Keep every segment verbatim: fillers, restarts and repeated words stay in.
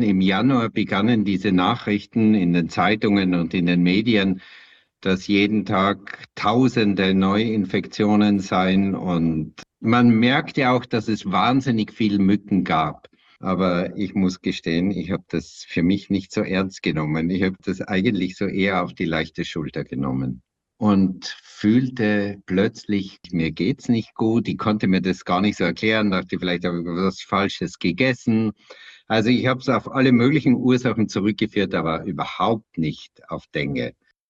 Im Januar begannen diese Nachrichten in den Zeitungen und in den Medien, dass jeden Tag Tausende Neuinfektionen seien. Und man merkte auch, dass es wahnsinnig viel Mücken gab. Aber ich muss gestehen, ich habe das für mich nicht so ernst genommen. Ich habe das eigentlich so eher auf die leichte Schulter genommen und fühlte plötzlich, mir geht's nicht gut. Ich konnte mir das gar nicht so erklären, dachte, vielleicht habe ich was Falsches gegessen. Also ich habe es auf alle möglichen Ursachen zurückgeführt, aber überhaupt nicht auf Dengue.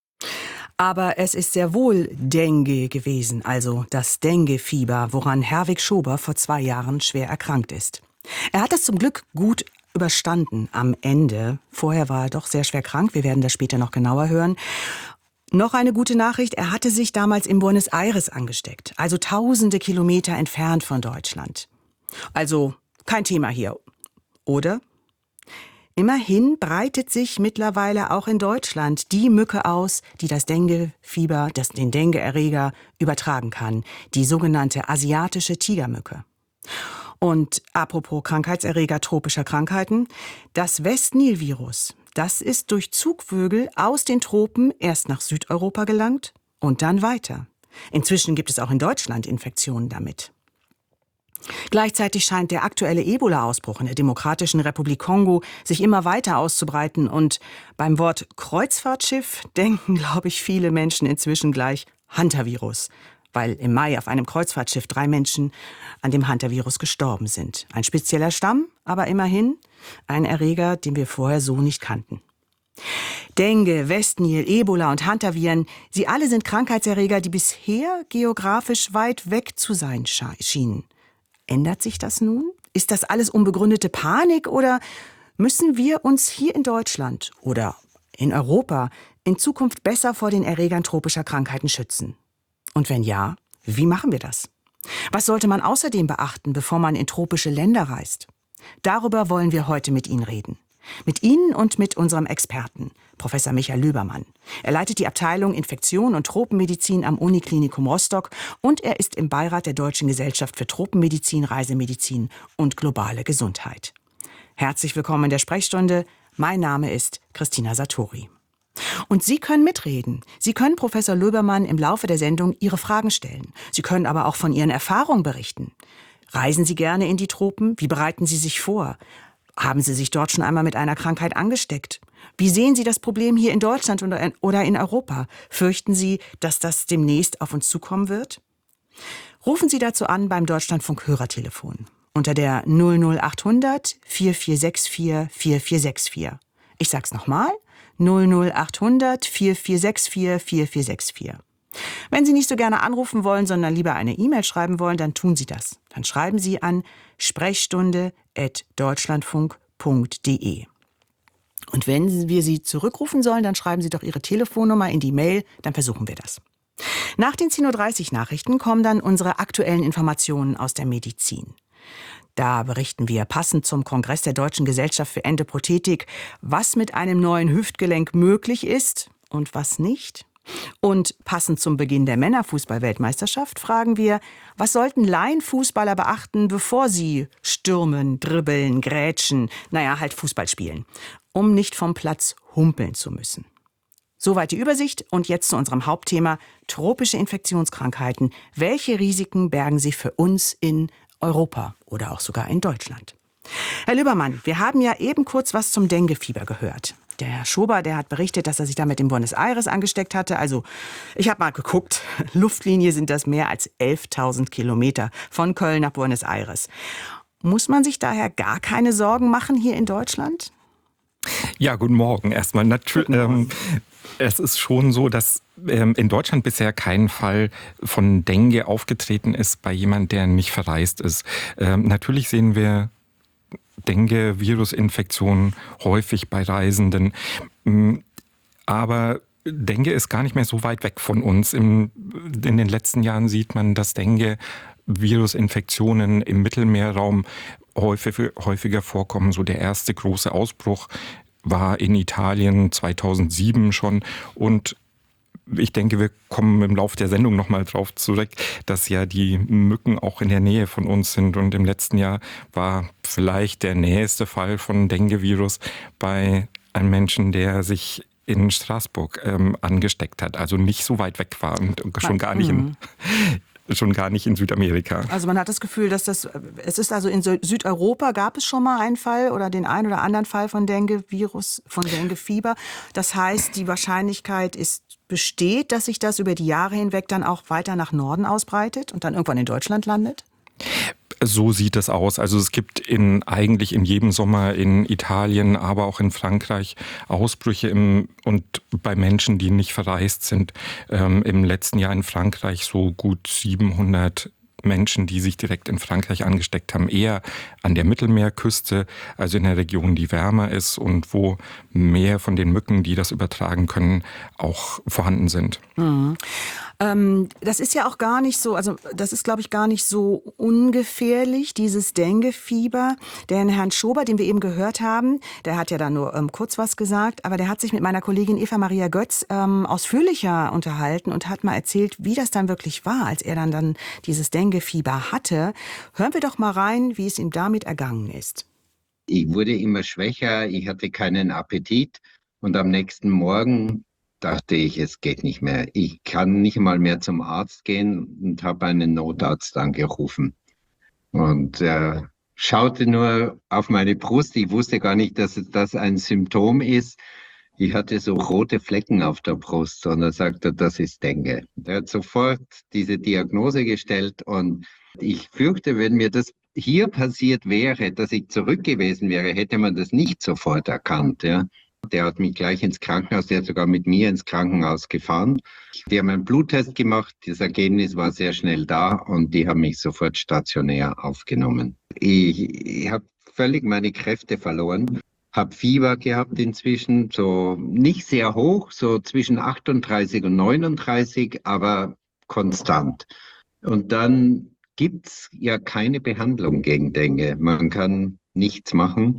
Aber es ist sehr wohl Dengue gewesen, also das Dengue-Fieber, woran Herwig Schober vor zwei Jahren schwer erkrankt ist. Er hat es zum Glück gut überstanden am Ende. Vorher war er doch sehr schwer krank, wir werden das später noch genauer hören. Noch eine gute Nachricht, er hatte sich damals in Buenos Aires angesteckt, also tausende Kilometer entfernt von Deutschland. Also kein Thema hier, oder? Immerhin breitet sich mittlerweile auch in Deutschland die Mücke aus, die das Dengue-Fieber, das, den Dengue-Erreger übertragen kann, die sogenannte asiatische Tigermücke. Und apropos Krankheitserreger tropischer Krankheiten, das West-Nil-Virus, das ist durch Zugvögel aus den Tropen erst nach Südeuropa gelangt und dann weiter. Inzwischen gibt es auch in Deutschland Infektionen damit. Gleichzeitig scheint der aktuelle Ebola-Ausbruch in der Demokratischen Republik Kongo sich immer weiter auszubreiten. Und beim Wort Kreuzfahrtschiff denken, glaube ich, viele Menschen inzwischen gleich Hantavirus, weil im Mai auf einem Kreuzfahrtschiff drei Menschen an dem Hantavirus gestorben sind. Ein spezieller Stamm, aber immerhin ein Erreger, den wir vorher so nicht kannten. Dengue, Westnil, Ebola und Hantaviren, sie alle sind Krankheitserreger, die bisher geografisch weit weg zu sein schienen. Ändert sich das nun? Ist das alles unbegründete Panik oder müssen wir uns hier in Deutschland oder in Europa in Zukunft besser vor den Erregern tropischer Krankheiten schützen? Und wenn ja, wie machen wir das? Was sollte man außerdem beachten, bevor man in tropische Länder reist? Darüber wollen wir heute mit Ihnen reden. Mit Ihnen und mit unserem Experten, Professor Michael Löbermann. Er leitet die Abteilung Infektion und Tropenmedizin am Uniklinikum Rostock und er ist im Beirat der Deutschen Gesellschaft für Tropenmedizin, Reisemedizin und globale Gesundheit. Herzlich willkommen in der Sprechstunde. Mein Name ist Christina Satori. Und Sie können mitreden. Sie können Professor Löbermann im Laufe der Sendung Ihre Fragen stellen. Sie können aber auch von Ihren Erfahrungen berichten. Reisen Sie gerne in die Tropen? Wie bereiten Sie sich vor? Haben Sie sich dort schon einmal mit einer Krankheit angesteckt? Wie sehen Sie das Problem hier in Deutschland oder in Europa? Fürchten Sie, dass das demnächst auf uns zukommen wird? Rufen Sie dazu an beim Deutschlandfunk Hörertelefon unter der null null achthundert vier vier sechs vier vier vier sechs vier. Ich sag's nochmal, null null achthundert vier vier sechs vier vier vier sechs vier. Wenn Sie nicht so gerne anrufen wollen, sondern lieber eine E-Mail schreiben wollen, dann tun Sie das. Dann schreiben Sie an sprechstunde at deutschlandfunk punkt de. Und wenn wir Sie zurückrufen sollen, dann schreiben Sie doch Ihre Telefonnummer in die Mail, dann versuchen wir das. Nach den zehn Uhr dreißig Nachrichten kommen dann unsere aktuellen Informationen aus der Medizin. Da berichten wir passend zum Kongress der Deutschen Gesellschaft für Endoprothetik, was mit einem neuen Hüftgelenk möglich ist und was nicht. Und passend zum Beginn der Männerfußball-Weltmeisterschaft fragen wir, was sollten Laienfußballer beachten, bevor sie stürmen, dribbeln, grätschen, naja, halt Fußball spielen, um nicht vom Platz humpeln zu müssen. Soweit die Übersicht und jetzt zu unserem Hauptthema tropische Infektionskrankheiten. Welche Risiken bergen sie für uns in Europa oder auch sogar in Deutschland? Herr Löbermann, wir haben ja eben kurz was zum Dengue-Fieber gehört. Der Herr Schober, der hat berichtet, dass er sich damit in Buenos Aires angesteckt hatte. Also, ich habe mal geguckt, Luftlinie sind das mehr als elftausend Kilometer von Köln nach Buenos Aires. Muss man sich daher gar keine Sorgen machen hier in Deutschland? Ja, guten Morgen. Erstmal natürlich. Ähm, es ist schon so, dass ähm, in Deutschland bisher kein Fall von Dengue aufgetreten ist bei jemandem, der nicht verreist ist. Ähm, natürlich sehen wir Dengue-Virusinfektionen häufig bei Reisenden. Aber Dengue ist gar nicht mehr so weit weg von uns. Im, in den letzten Jahren sieht man, dass Dengue-Virusinfektionen im Mittelmeerraum häufig, häufiger vorkommen. So der erste große Ausbruch war in Italien zweitausendsieben schon. Und ich denke, wir kommen im Laufe der Sendung nochmal drauf zurück, dass ja die Mücken auch in der Nähe von uns sind. Und im letzten Jahr war vielleicht der nächste Fall von Dengue-Virus bei einem Menschen, der sich in Straßburg ähm, angesteckt hat. Also nicht so weit weg war und schon gar nicht in... Schon gar nicht in Südamerika. Also man hat das Gefühl, dass das, es ist also in Südeuropa gab es schon mal einen Fall oder den einen oder anderen Fall von Dengue-Virus, von Dengue-Fieber. Das heißt, die Wahrscheinlichkeit ist, besteht, dass sich das über die Jahre hinweg dann auch weiter nach Norden ausbreitet und dann irgendwann in Deutschland landet? So sieht es aus. Also es gibt in, eigentlich in jedem Sommer in Italien, aber auch in Frankreich Ausbrüche im, und bei Menschen, die nicht verreist sind. Ähm, im letzten Jahr in Frankreich so gut siebenhundert Menschen, die sich direkt in Frankreich angesteckt haben, eher an der Mittelmeerküste, also in der Region, die wärmer ist und wo mehr von den Mücken, die das übertragen können, auch vorhanden sind. Mhm. Ähm, das ist ja auch gar nicht so, also das ist, glaube ich, gar nicht so ungefährlich, dieses Dengue-Fieber. Den Herrn Schober, den wir eben gehört haben, der hat ja da nur ähm, kurz was gesagt, aber der hat sich mit meiner Kollegin Eva Maria Götz ähm, ausführlicher unterhalten und hat mal erzählt, wie das dann wirklich war, als er dann, dann dieses Dengue-Fieber hatte. Hören wir doch mal rein, wie es ihm damit ergangen ist. Ich wurde immer schwächer, ich hatte keinen Appetit und am nächsten Morgen dachte ich, es geht nicht mehr. Ich kann nicht mal mehr zum Arzt gehen und habe einen Notarzt angerufen. Und er schaute nur auf meine Brust. Ich wusste gar nicht, dass das ein Symptom ist. Ich hatte so rote Flecken auf der Brust und er sagte, das ist Dengue. Er hat sofort diese Diagnose gestellt und ich fürchte, wenn mir das hier passiert wäre, dass ich zurück gewesen wäre, hätte man das nicht sofort erkannt, ja. Der hat mich gleich ins Krankenhaus, der hat sogar mit mir ins Krankenhaus gefahren. Die haben einen Bluttest gemacht, das Ergebnis war sehr schnell da und die haben mich sofort stationär aufgenommen. Ich, ich habe völlig meine Kräfte verloren, habe Fieber gehabt inzwischen, so nicht sehr hoch, so zwischen achtunddreißig und neununddreißig, aber konstant. Und dann gibt's ja keine Behandlung gegen Dengue. Man kann nichts machen.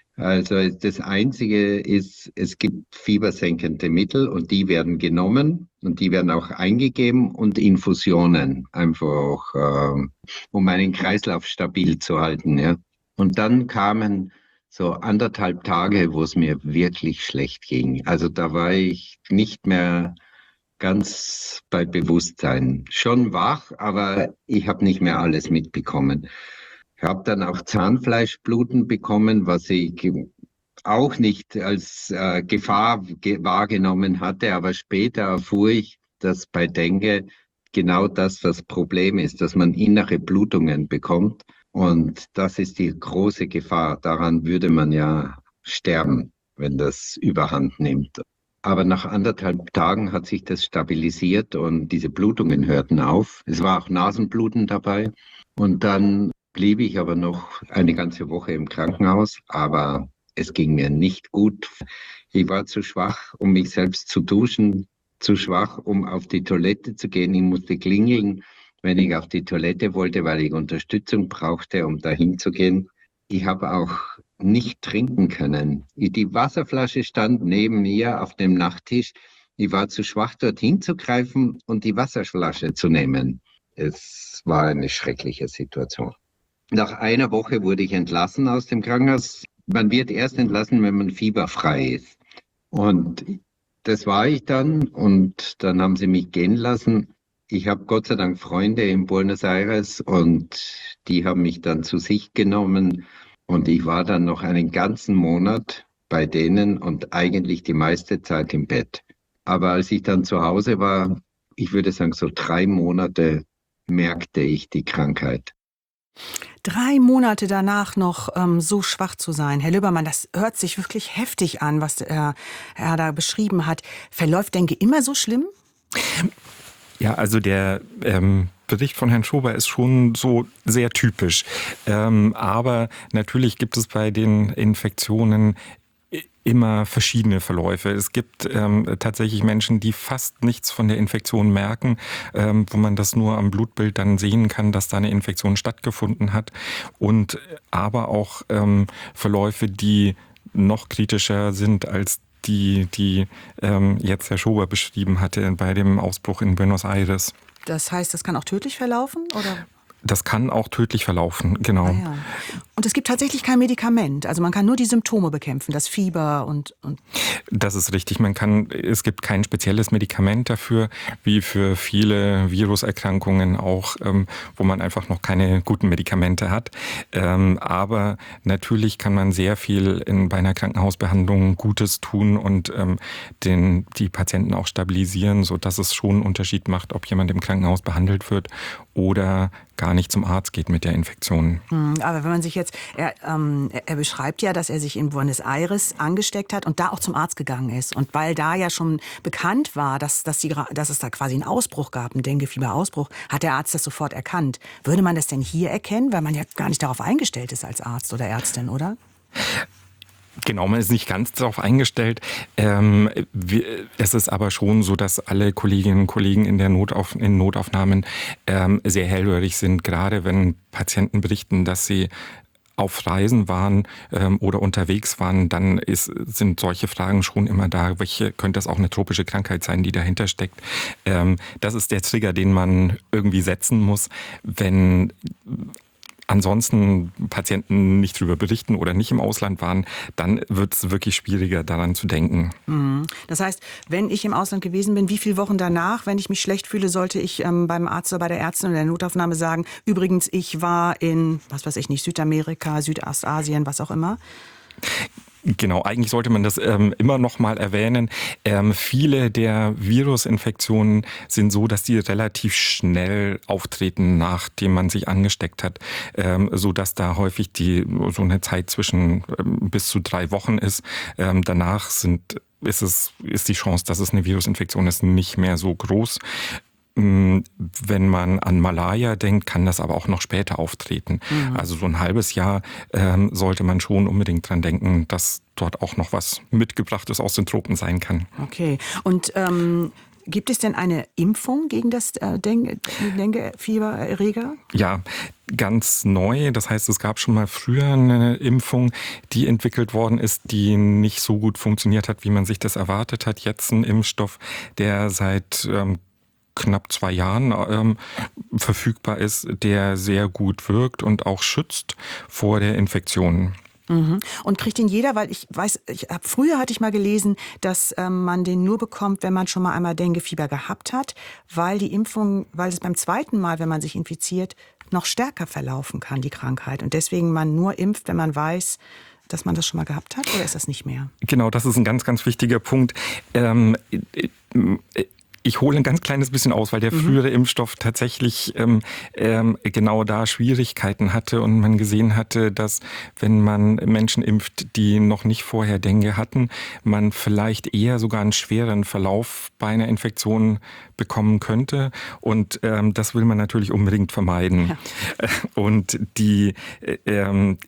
Also das Einzige ist, es gibt fiebersenkende Mittel und die werden genommen und die werden auch eingegeben und Infusionen, einfach äh, um einen Kreislauf stabil zu halten. Ja. Und dann kamen so anderthalb Tage, wo es mir wirklich schlecht ging. Also da war ich nicht mehr ganz bei Bewusstsein. Schon wach, aber ich habe nicht mehr alles mitbekommen. Ich habe dann auch Zahnfleischbluten bekommen, was ich auch nicht als äh, Gefahr ge- wahrgenommen hatte. Aber später erfuhr ich, dass bei Dengue genau das das Problem ist, dass man innere Blutungen bekommt. Und das ist die große Gefahr. Daran würde man ja sterben, wenn das überhand nimmt. Aber nach anderthalb Tagen hat sich das stabilisiert und diese Blutungen hörten auf. Es war auch Nasenbluten dabei. Und dann blieb ich aber noch eine ganze Woche im Krankenhaus, aber es ging mir nicht gut. Ich war zu schwach, um mich selbst zu duschen, zu schwach, um auf die Toilette zu gehen. Ich musste klingeln, wenn ich auf die Toilette wollte, weil ich Unterstützung brauchte, um dahin zu gehen. Ich habe auch nicht trinken können. Die Wasserflasche stand neben mir auf dem Nachttisch. Ich war zu schwach, dorthin zu greifen und die Wasserflasche zu nehmen. Es war eine schreckliche Situation. Nach einer Woche wurde ich entlassen aus dem Krankenhaus. Man wird erst entlassen, wenn man fieberfrei ist. Und das war ich dann und dann haben sie mich gehen lassen. Ich habe Gott sei Dank Freunde in Buenos Aires und die haben mich dann zu sich genommen und ich war dann noch einen ganzen Monat bei denen und eigentlich die meiste Zeit im Bett. Aber als ich dann zu Hause war, ich würde sagen so drei Monate, merkte ich die Krankheit. Drei Monate danach noch ähm, so schwach zu sein. Herr Löbermann, das hört sich wirklich heftig an, was er, er da beschrieben hat. Verläuft Dengue immer so schlimm? Ja, also der ähm, Bericht von Herrn Schober ist schon so sehr typisch. Ähm, aber natürlich gibt es bei den Infektionen immer verschiedene Verläufe. Es gibt ähm, tatsächlich Menschen, die fast nichts von der Infektion merken, ähm, wo man das nur am Blutbild dann sehen kann, dass da eine Infektion stattgefunden hat. Und aber auch ähm, Verläufe, die noch kritischer sind als die, die ähm, jetzt Herr Schober beschrieben hatte bei dem Ausbruch in Buenos Aires. Das heißt, das kann auch tödlich verlaufen, oder? Das kann auch tödlich verlaufen, genau. Ah ja. Und es gibt tatsächlich kein Medikament. Also man kann nur die Symptome bekämpfen, das Fieber und, und Das ist richtig. Man kann, es gibt kein spezielles Medikament dafür, wie für viele Viruserkrankungen auch, ähm, wo man einfach noch keine guten Medikamente hat. Ähm, aber natürlich kann man sehr viel in, bei einer Krankenhausbehandlung Gutes tun und ähm, den, die Patienten auch stabilisieren, sodass es schon einen Unterschied macht, ob jemand im Krankenhaus behandelt wird oder gar nicht zum Arzt geht mit der Infektion. Aber wenn man sich jetzt, er, ähm, er beschreibt ja, dass er sich in Buenos Aires angesteckt hat und da auch zum Arzt gegangen ist. Und weil da ja schon bekannt war, dass, dass, die, dass es da quasi einen Ausbruch gab, einen Dengue-Fieber-Ausbruch, hat der Arzt das sofort erkannt. Würde man das denn hier erkennen, weil man ja gar nicht darauf eingestellt ist als Arzt oder Ärztin, oder? Genau, man ist nicht ganz darauf eingestellt. Ähm, wir, es ist aber schon so, dass alle Kolleginnen und Kollegen in der Notauf, in Notaufnahmen ähm, sehr hellhörig sind, gerade wenn Patienten berichten, dass sie auf Reisen waren ähm, oder unterwegs waren, dann ist, sind solche Fragen schon immer da. Welche könnte das auch eine tropische Krankheit sein, die dahinter steckt? Ähm, das ist der Trigger, den man irgendwie setzen muss, wenn ansonsten Patienten nicht darüber berichten oder nicht im Ausland waren, dann wird es wirklich schwieriger, daran zu denken. Das heißt, wenn ich im Ausland gewesen bin, wie viele Wochen danach, wenn ich mich schlecht fühle, sollte ich ähm, beim Arzt oder bei der Ärztin oder der Notaufnahme sagen, übrigens, ich war in, was weiß ich nicht, Südamerika, Südostasien, was auch immer? Genau, eigentlich sollte man das ähm, immer noch mal erwähnen. Ähm, viele der Virusinfektionen sind so, dass die relativ schnell auftreten, nachdem man sich angesteckt hat, ähm, so dass da häufig die so eine Zeit zwischen ähm, bis zu drei Wochen ist. Ähm, danach sind ist es ist die Chance, dass es eine Virusinfektion ist, nicht mehr so groß. Wenn man an Malaria denkt, kann das aber auch noch später auftreten. Mhm. Also so ein halbes Jahr ähm, sollte man schon unbedingt dran denken, dass dort auch noch was Mitgebrachtes aus den Tropen sein kann. Okay. Und ähm, gibt es denn eine Impfung gegen das äh, Dengue-Fiebererreger? Ja, ganz neu. Das heißt, es gab schon mal früher eine Impfung, die entwickelt worden ist, die nicht so gut funktioniert hat, wie man sich das erwartet hat. Jetzt ein Impfstoff, der seit ähm, knapp zwei Jahren ähm, verfügbar ist, der sehr gut wirkt und auch schützt vor der Infektion. Mhm. Und kriegt den jeder, weil ich weiß, ich hab, früher hatte ich mal gelesen, dass ähm, man den nur bekommt, wenn man schon mal einmal Denguefieber gehabt hat, weil die Impfung, weil es beim zweiten Mal, wenn man sich infiziert, noch stärker verlaufen kann, die Krankheit. Und deswegen man nur impft, wenn man weiß, dass man das schon mal gehabt hat, oder ist das nicht mehr? Genau, das ist ein ganz, ganz wichtiger Punkt. Ähm, äh, äh, Ich hole ein ganz kleines bisschen aus, weil der frühere mhm. Impfstoff tatsächlich ähm, ähm, genau da Schwierigkeiten hatte und man gesehen hatte, dass wenn man Menschen impft, die noch nicht vorher Dengue hatten, man vielleicht eher sogar einen schweren Verlauf bei einer Infektion bekommen könnte. Und ähm, das will man natürlich unbedingt vermeiden. Ja. Und die ähm,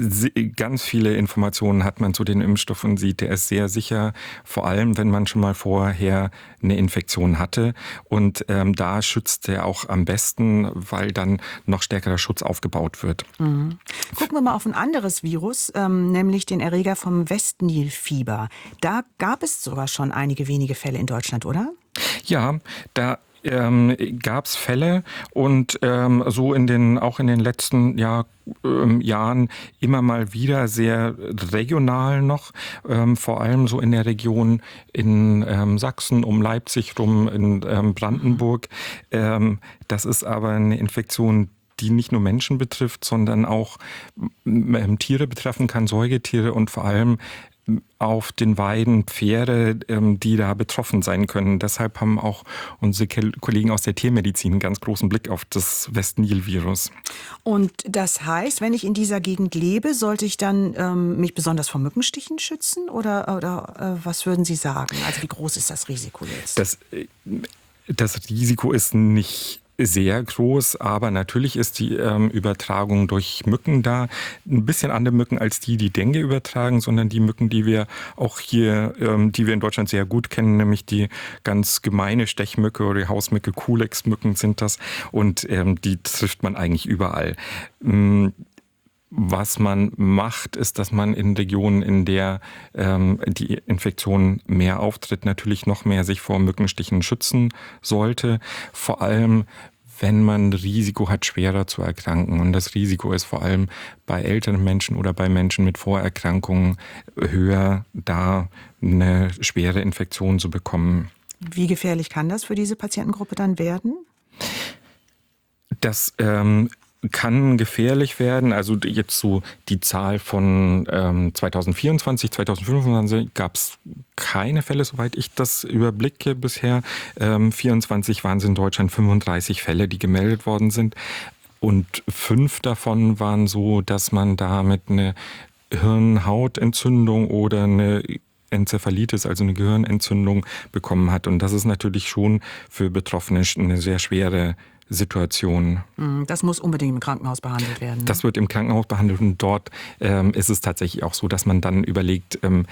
ganz viele Informationen hat man zu den Impfstoffen und sieht, der ist sehr sicher, vor allem wenn man schon mal vorher eine Infektion hatte. Und ähm, da schützt er auch am besten, weil dann noch stärkerer Schutz aufgebaut wird. Mhm. Gucken wir mal auf ein anderes Virus, ähm, nämlich den Erreger vom Westnilfieber. Da gab es sogar schon einige wenige Fälle in Deutschland, oder? Ja, da ähm, gab es Fälle und ähm, so in den auch in den letzten ja, ähm, Jahren immer mal wieder sehr regional noch, ähm, vor allem so in der Region in ähm, Sachsen, um Leipzig rum, in ähm, Brandenburg. Ähm, das ist aber eine Infektion, die nicht nur Menschen betrifft, sondern auch ähm, Tiere betreffen kann, Säugetiere und vor allem auf den Weiden Pferde, die da betroffen sein können. Deshalb haben auch unsere Kollegen aus der Tiermedizin einen ganz großen Blick auf das Westnil-Virus. Und das heißt, wenn ich in dieser Gegend lebe, sollte ich dann ähm, mich besonders vor Mückenstichen schützen? Oder, oder äh, was würden Sie sagen? Also wie groß ist das Risiko jetzt? Das, das Risiko ist nicht sehr groß, aber natürlich ist die ähm, Übertragung durch Mücken da ein bisschen andere Mücken als die, die Dengue übertragen, sondern die Mücken, die wir auch hier, ähm, die wir in Deutschland sehr gut kennen, nämlich die ganz gemeine Stechmücke oder die Hausmücke, Culex-Mücken sind das und ähm, die trifft man eigentlich überall. Ähm, Was man macht, ist, dass man in Regionen, in der ähm, die Infektion mehr auftritt, natürlich noch mehr sich vor Mückenstichen schützen sollte. Vor allem, wenn man Risiko hat, schwerer zu erkranken. Und das Risiko ist vor allem bei älteren Menschen oder bei Menschen mit Vorerkrankungen höher, da eine schwere Infektion zu bekommen. Wie gefährlich kann das für diese Patientengruppe dann werden? Das ähm, kann gefährlich werden. Also jetzt so die Zahl von ähm, zwanzig vierundzwanzig, zwanzig fünfundzwanzig gab es keine Fälle, soweit ich das überblicke bisher. Ähm, vierundzwanzig waren es in Deutschland fünfunddreißig Fälle, die gemeldet worden sind. Und fünf davon waren so, dass man damit eine Hirnhautentzündung oder eine Enzephalitis, also eine Gehirnentzündung bekommen hat. Und das ist natürlich schon für Betroffene eine sehr schwere Situation. Das muss unbedingt im Krankenhaus behandelt werden. Ne? Das wird im Krankenhaus behandelt und dort ähm, ist es tatsächlich auch so, dass man dann überlegt, ähm,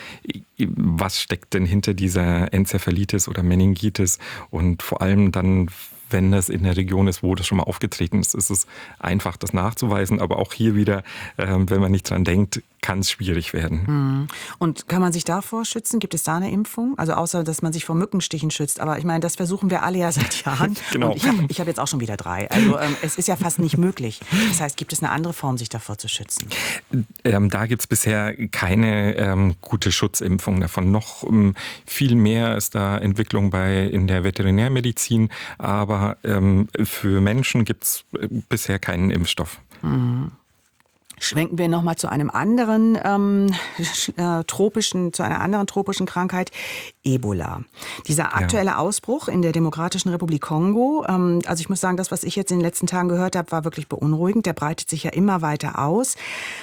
was steckt denn hinter dieser Enzephalitis oder Meningitis und vor allem dann, wenn das in der Region ist, wo das schon mal aufgetreten ist, ist es einfach, das nachzuweisen. Aber auch hier wieder, äh, wenn man nicht dran denkt, kann es schwierig werden. Und kann man sich davor schützen? Gibt es da eine Impfung? Also außer, dass man sich vor Mückenstichen schützt. Aber ich meine, das versuchen wir alle ja seit Jahren. Genau. Und ich habe ich hab jetzt auch schon wieder drei. Also ähm, es ist ja fast nicht möglich. Das heißt, gibt es eine andere Form, sich davor zu schützen? Ähm, da gibt es bisher keine ähm, gute Schutzimpfung davon. Noch ähm, viel mehr ist da Entwicklung bei in der Veterinärmedizin. Aber ähm, für Menschen gibt es bisher keinen Impfstoff. Mhm. Schwenken wir nochmal zu einem anderen ähm, äh, tropischen, zu einer anderen tropischen Krankheit, Ebola. Dieser aktuelle ja. Ausbruch in der Demokratischen Republik Kongo, ähm, also ich muss sagen, das, was ich jetzt in den letzten Tagen gehört habe, war wirklich beunruhigend. Der breitet sich ja immer weiter aus.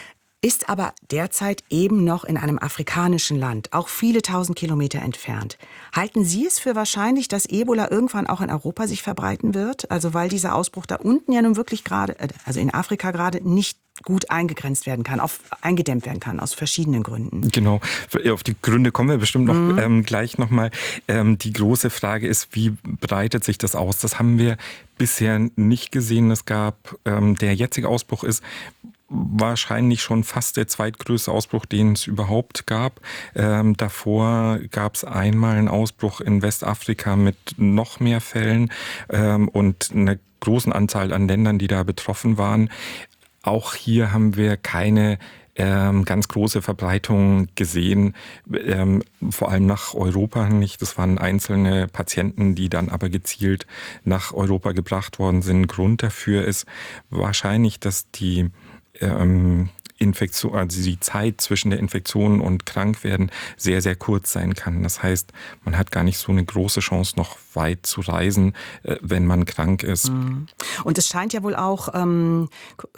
Ist aber derzeit eben noch in einem afrikanischen Land, auch viele tausend Kilometer entfernt. Halten Sie es für wahrscheinlich, dass Ebola irgendwann auch in Europa sich verbreiten wird? Also weil dieser Ausbruch da unten ja nun wirklich gerade, also in Afrika gerade, nicht gut eingegrenzt werden kann, auf, eingedämmt werden kann, aus verschiedenen Gründen. Genau, auf die Gründe kommen wir bestimmt noch mhm. ähm, gleich nochmal. Ähm, die große Frage ist, wie breitet sich das aus? Das haben wir bisher nicht gesehen. Es gab, ähm, der jetzige Ausbruch ist wahrscheinlich schon fast der zweitgrößte Ausbruch, den es überhaupt gab. Ähm, davor gab es einmal einen Ausbruch in Westafrika mit noch mehr Fällen ähm, und einer großen Anzahl an Ländern, die da betroffen waren. Auch hier haben wir keine ähm, ganz große Verbreitung gesehen, ähm, vor allem nach Europa nicht. Das waren einzelne Patienten, die dann aber gezielt nach Europa gebracht worden sind. Grund dafür ist wahrscheinlich, dass die ähm, Infektion, also die Zeit zwischen der Infektion und Krankwerden sehr, sehr kurz sein kann. Das heißt, man hat gar nicht so eine große Chance, noch weit zu reisen, wenn man krank ist. Und es scheint ja wohl auch ähm,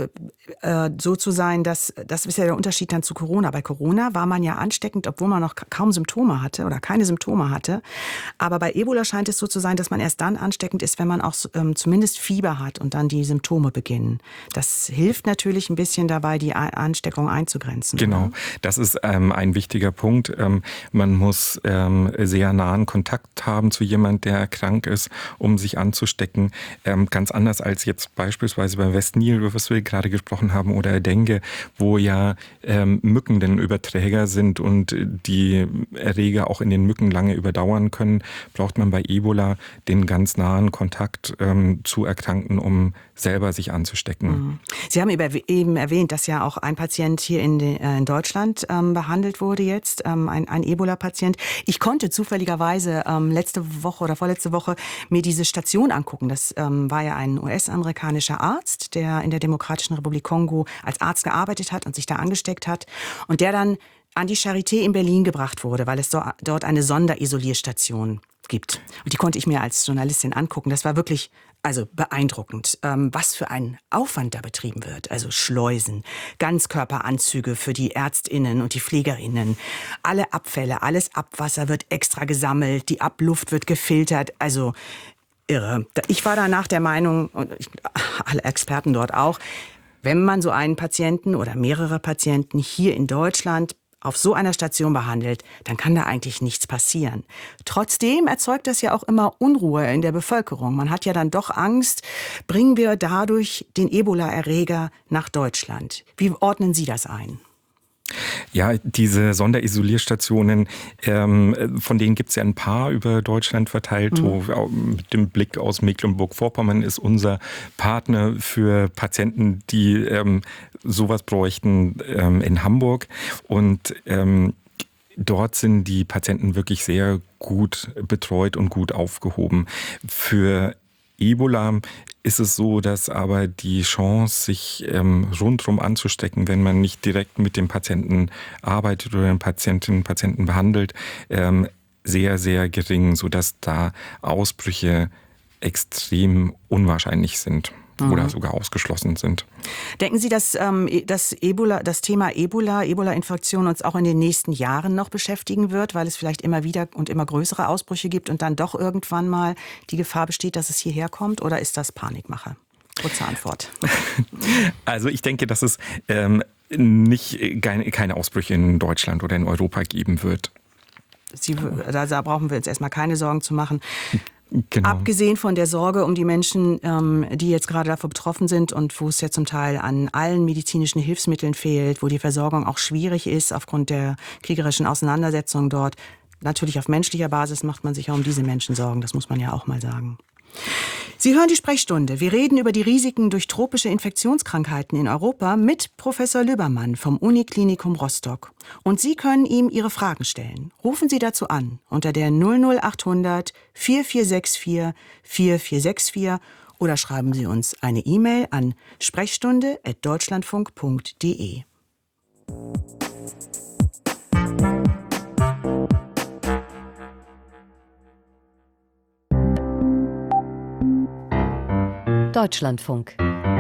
äh, so zu sein, dass das ist ja der Unterschied dann zu Corona. Bei Corona war man ja ansteckend, obwohl man noch kaum Symptome hatte oder keine Symptome hatte. Aber bei Ebola scheint es so zu sein, dass man erst dann ansteckend ist, wenn man auch ähm, zumindest Fieber hat und dann die Symptome beginnen. Das hilft natürlich ein bisschen dabei, die Ansteckung einzugrenzen. Genau, oder? Das ist ähm, ein wichtiger Punkt. Ähm, man muss ähm, sehr nahen Kontakt haben zu jemand, der krank ist, um sich anzustecken. Ähm, ganz anders als jetzt beispielsweise beim West Nil, über was wir gerade gesprochen haben, oder Dengue, wo ja ähm, Mücken den Überträger sind und die Erreger auch in den Mücken lange überdauern können, braucht man bei Ebola den ganz nahen Kontakt ähm, zu Erkrankten, um selber sich anzustecken. Sie haben eben erwähnt, dass ja auch ein Patient hier in, de, äh, in Deutschland ähm, behandelt wurde jetzt, ähm, ein, ein Ebola-Patient. Ich konnte zufälligerweise ähm, letzte Woche oder vorletzte Woche mir diese Station angucken. Das ähm, war ja ein U S-amerikanischer Arzt, der in der Demokratischen Republik Kongo als Arzt gearbeitet hat und sich da angesteckt hat und der dann an die Charité in Berlin gebracht wurde, weil es do, dort eine Sonderisolierstation gibt. Und die konnte ich mir als Journalistin angucken. Das war wirklich also beeindruckend, ähm, was für ein Aufwand da betrieben wird. Also Schleusen, Ganzkörperanzüge für die ÄrztInnen und die PflegerInnen. Alle Abfälle, alles Abwasser wird extra gesammelt, die Abluft wird gefiltert. Also irre. Ich war danach der Meinung, und ich, alle Experten dort auch, wenn man so einen Patienten oder mehrere Patienten hier in Deutschland auf so einer Station behandelt, dann kann da eigentlich nichts passieren. Trotzdem erzeugt das ja auch immer Unruhe in der Bevölkerung. Man hat ja dann doch Angst, bringen wir dadurch den Ebola-Erreger nach Deutschland. Wie ordnen Sie das ein? Ja, diese Sonderisolierstationen, ähm, von denen gibt es ja ein paar über Deutschland verteilt. Mhm. So, mit dem Blick aus Mecklenburg-Vorpommern ist unser Partner für Patienten, die ähm, sowas bräuchten, ähm, in Hamburg. Und ähm, dort sind die Patienten wirklich sehr gut betreut und gut aufgehoben. Für Ebola ist es so, dass aber die Chance, sich ähm, rundherum anzustecken, wenn man nicht direkt mit dem Patienten arbeitet oder den Patientinnen und Patienten behandelt, ähm, sehr, sehr gering, sodass da Ausbrüche extrem unwahrscheinlich sind. Mhm. Oder sogar ausgeschlossen sind. Denken Sie, dass ähm, das Ebola, das Thema Ebola, Ebola-Infektion uns auch in den nächsten Jahren noch beschäftigen wird, weil es vielleicht immer wieder und immer größere Ausbrüche gibt und dann doch irgendwann mal die Gefahr besteht, dass es hierher kommt? Oder ist das Panikmache? Kurze Antwort. Also ich denke, dass es ähm, nicht keine, keine Ausbrüche in Deutschland oder in Europa geben wird. Sie, da, da brauchen wir uns erstmal keine Sorgen zu machen. Genau. Abgesehen von der Sorge um die Menschen, ähm, die jetzt gerade davon betroffen sind und wo es ja zum Teil an allen medizinischen Hilfsmitteln fehlt, wo die Versorgung auch schwierig ist aufgrund der kriegerischen Auseinandersetzungen dort. Natürlich auf menschlicher Basis macht man sich auch um diese Menschen Sorgen, das muss man ja auch mal sagen. Sie hören die Sprechstunde. Wir reden über die Risiken durch tropische Infektionskrankheiten in Europa mit Professor Lübbermann vom Uniklinikum Rostock. Und Sie können ihm Ihre Fragen stellen. Rufen Sie dazu an unter der null null achthundert vierundvierzig vier vierundvierzig vierundvierzig oder schreiben Sie uns eine E-Mail an sprechstunde at deutschlandfunk punkt de. Deutschlandfunk.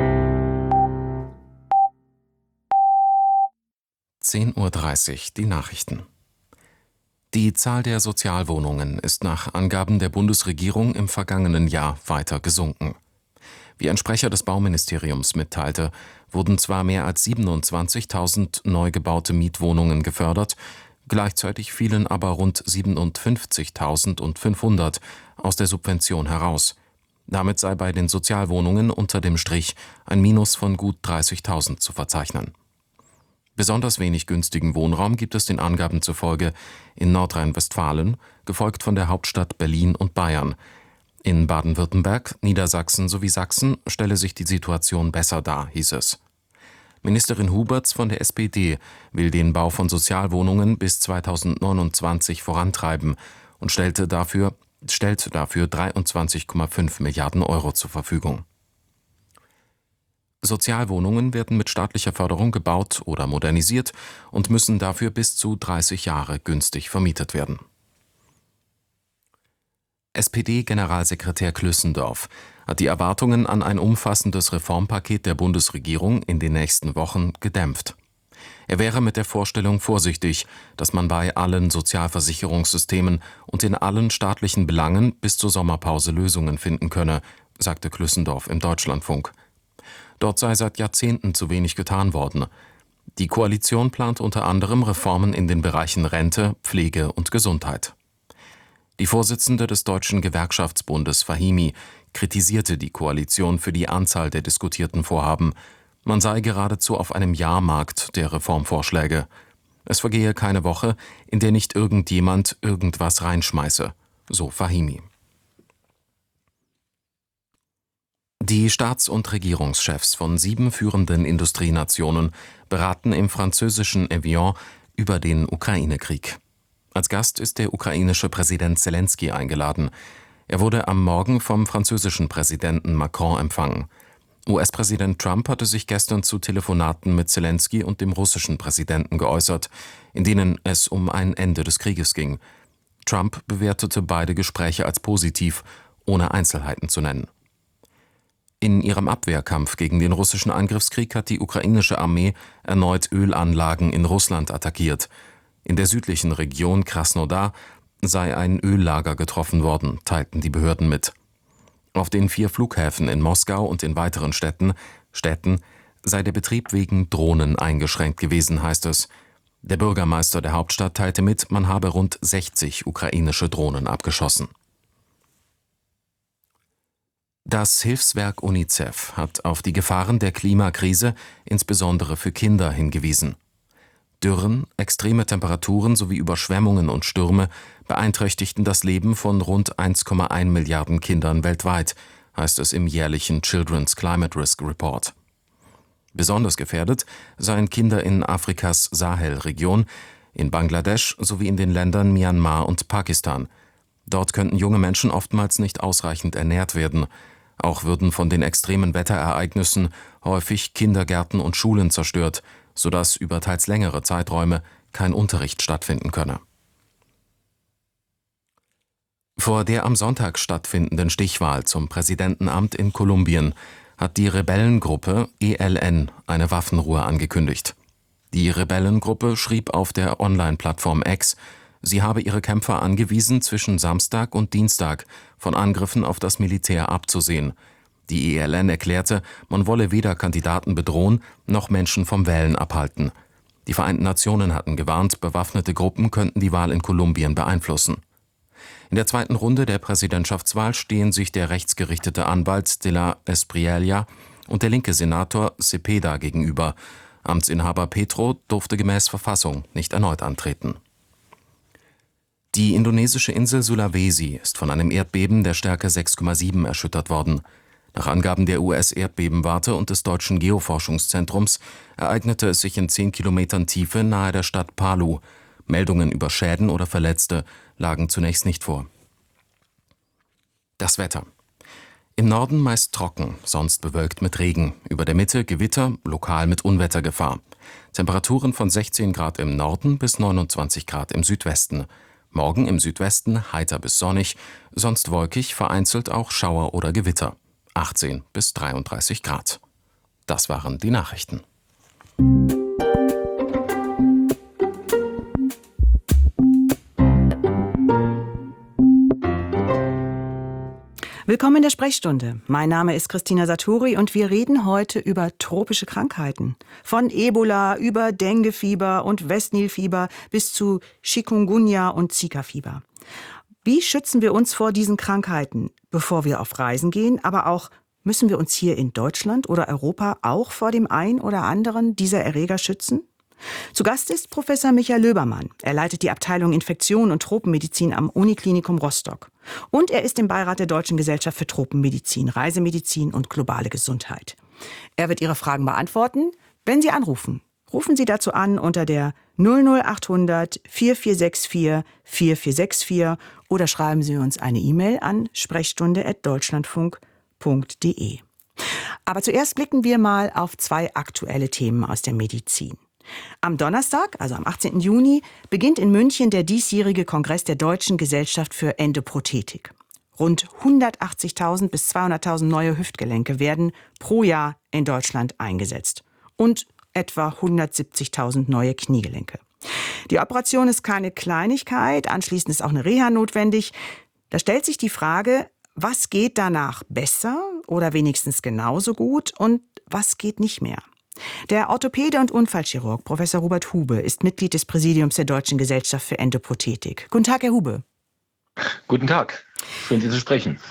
zehn Uhr dreißig, die Nachrichten. Die Zahl der Sozialwohnungen ist nach Angaben der Bundesregierung im vergangenen Jahr weiter gesunken. Wie ein Sprecher des Bauministeriums mitteilte, wurden zwar mehr als siebenundzwanzigtausend neu gebaute Mietwohnungen gefördert, gleichzeitig fielen aber rund siebenundfünfzigtausendfünfhundert aus der Subvention heraus. Damit sei bei den Sozialwohnungen unter dem Strich ein Minus von gut dreißigtausend zu verzeichnen. Besonders wenig günstigen Wohnraum gibt es den Angaben zufolge in Nordrhein-Westfalen, gefolgt von der Hauptstadt Berlin und Bayern. In Baden-Württemberg, Niedersachsen sowie Sachsen stelle sich die Situation besser dar, hieß es. Ministerin Huberts von der S P D will den Bau von Sozialwohnungen bis zweitausendneunundzwanzig vorantreiben und stellte dafür stellt dafür dreiundzwanzig Komma fünf Milliarden Euro zur Verfügung. Sozialwohnungen werden mit staatlicher Förderung gebaut oder modernisiert und müssen dafür bis zu dreißig Jahre günstig vermietet werden. S P D-Generalsekretär Klüssendorf hat die Erwartungen an ein umfassendes Reformpaket der Bundesregierung in den nächsten Wochen gedämpft. Er wäre mit der Vorstellung vorsichtig, dass man bei allen Sozialversicherungssystemen und in allen staatlichen Belangen bis zur Sommerpause Lösungen finden könne, sagte Klüssendorf im Deutschlandfunk. Dort sei seit Jahrzehnten zu wenig getan worden. Die Koalition plant unter anderem Reformen in den Bereichen Rente, Pflege und Gesundheit. Die Vorsitzende des Deutschen Gewerkschaftsbundes Fahimi kritisierte die Koalition für die Anzahl der diskutierten Vorhaben. Man sei geradezu auf einem Jahrmarkt der Reformvorschläge. Es vergehe keine Woche, in der nicht irgendjemand irgendwas reinschmeiße, so Fahimi. Die Staats- und Regierungschefs von sieben führenden Industrienationen beraten im französischen Evian über den Ukraine-Krieg. Als Gast ist der ukrainische Präsident Selenskyj eingeladen. Er wurde am Morgen vom französischen Präsidenten Macron empfangen. U S-Präsident Trump hatte sich gestern zu Telefonaten mit Selenskyj und dem russischen Präsidenten geäußert, in denen es um ein Ende des Krieges ging. Trump bewertete beide Gespräche als positiv, ohne Einzelheiten zu nennen. In ihrem Abwehrkampf gegen den russischen Angriffskrieg hat die ukrainische Armee erneut Ölanlagen in Russland attackiert. In der südlichen Region Krasnodar sei ein Öllager getroffen worden, teilten die Behörden mit. Auf den vier Flughäfen in Moskau und in weiteren Städten, Städten sei der Betrieb wegen Drohnen eingeschränkt gewesen, heißt es. Der Bürgermeister der Hauptstadt teilte mit, man habe rund sechzig ukrainische Drohnen abgeschossen. Das Hilfswerk UNICEF hat auf die Gefahren der Klimakrise, insbesondere für Kinder, hingewiesen. Dürren, extreme Temperaturen sowie Überschwemmungen und Stürme beeinträchtigten das Leben von rund eins Komma eins Milliarden Kindern weltweit, heißt es im jährlichen Children's Climate Risk Report. Besonders gefährdet seien Kinder in Afrikas Sahelregion, in Bangladesch sowie in den Ländern Myanmar und Pakistan. Dort könnten junge Menschen oftmals nicht ausreichend ernährt werden. Auch würden von den extremen Wetterereignissen häufig Kindergärten und Schulen zerstört, sodass über teils längere Zeiträume kein Unterricht stattfinden könne. Vor der am Sonntag stattfindenden Stichwahl zum Präsidentenamt in Kolumbien hat die Rebellengruppe E L N eine Waffenruhe angekündigt. Die Rebellengruppe schrieb auf der Online-Plattform X, sie habe ihre Kämpfer angewiesen, zwischen Samstag und Dienstag von Angriffen auf das Militär abzusehen. Die E L N erklärte, man wolle weder Kandidaten bedrohen, noch Menschen vom Wählen abhalten. Die Vereinten Nationen hatten gewarnt, bewaffnete Gruppen könnten die Wahl in Kolumbien beeinflussen. In der zweiten Runde der Präsidentschaftswahl stehen sich der rechtsgerichtete Anwalt de la Espriella und der linke Senator Cepeda gegenüber. Amtsinhaber Petro durfte gemäß Verfassung nicht erneut antreten. Die indonesische Insel Sulawesi ist von einem Erdbeben der Stärke sechs Komma sieben erschüttert worden. Nach Angaben der U S-Erdbebenwarte und des Deutschen Geoforschungszentrums ereignete es sich in zehn Kilometern Tiefe nahe der Stadt Palu. Meldungen über Schäden oder Verletzte lagen zunächst nicht vor. Das Wetter. Im Norden meist trocken, sonst bewölkt mit Regen. Über der Mitte Gewitter, lokal mit Unwettergefahr. Temperaturen von sechzehn Grad im Norden bis neunundzwanzig Grad im Südwesten. Morgen im Südwesten heiter bis sonnig, sonst wolkig, vereinzelt auch Schauer oder Gewitter. achtzehn bis dreiunddreißig Grad. Das waren die Nachrichten. Willkommen in der Sprechstunde. Mein Name ist Christina Satori und wir reden heute über tropische Krankheiten. Von Ebola über Denguefieber und Westnilfieber bis zu Chikungunya und Zika-Fieber. Wie schützen wir uns vor diesen Krankheiten, bevor wir auf Reisen gehen? Aber auch, müssen wir uns hier in Deutschland oder Europa auch vor dem ein oder anderen dieser Erreger schützen? Zu Gast ist Professor Michael Löbermann. Er leitet die Abteilung Infektion und Tropenmedizin am Uniklinikum Rostock. Und er ist im Beirat der Deutschen Gesellschaft für Tropenmedizin, Reisemedizin und globale Gesundheit. Er wird Ihre Fragen beantworten, wenn Sie anrufen. Rufen Sie dazu an unter der null null achthundert vier vier sechs vier vier vier sechs vier oder schreiben Sie uns eine E-Mail an sprechstunde at deutschlandfunk punkt de. Aber zuerst blicken wir mal auf zwei aktuelle Themen aus der Medizin. Am Donnerstag, also am achtzehnten Juni, beginnt in München der diesjährige Kongress der Deutschen Gesellschaft für Endoprothetik. Rund hundertachtzigtausend bis zweihunderttausend neue Hüftgelenke werden pro Jahr in Deutschland eingesetzt. Und etwa hundertsiebzigtausend neue Kniegelenke. Die Operation ist keine Kleinigkeit, anschließend ist auch eine Reha notwendig. Da stellt sich die Frage, was geht danach besser oder wenigstens genauso gut und was geht nicht mehr? Der Orthopäde und Unfallchirurg Professor Robert Hube ist Mitglied des Präsidiums der Deutschen Gesellschaft für Endoprothetik. Guten Tag, Herr Hube. Guten Tag, schön Sie zu sprechen.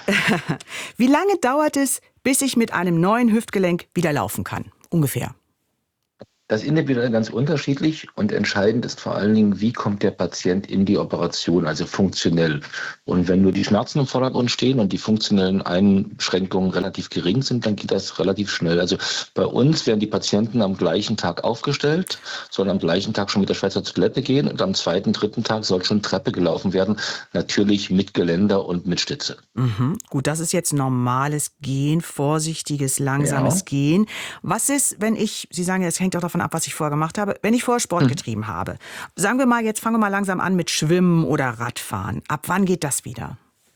Wie lange dauert es, bis ich mit einem neuen Hüftgelenk wieder laufen kann? Ungefähr. Das ist individuell ganz unterschiedlich und entscheidend ist vor allen Dingen, wie kommt der Patient in die Operation, also funktionell. Und wenn nur die Schmerzen im Vordergrund stehen und die funktionellen Einschränkungen relativ gering sind, dann geht das relativ schnell. Also bei uns werden die Patienten am gleichen Tag aufgestellt, sollen am gleichen Tag schon mit der Schwester zur Toilette gehen und am zweiten, dritten Tag soll schon Treppe gelaufen werden, natürlich mit Geländer und mit Stütze. Mhm. Gut, das ist jetzt normales Gehen, vorsichtiges, langsames Ja. Gehen. Was ist, wenn ich, Sie sagen ja, es hängt auch davon ab, was ich vorher gemacht habe, wenn ich vorher Sport Mhm. getrieben habe. Sagen wir mal, jetzt fangen wir mal langsam an mit Schwimmen oder Radfahren. Ab wann geht das wieder?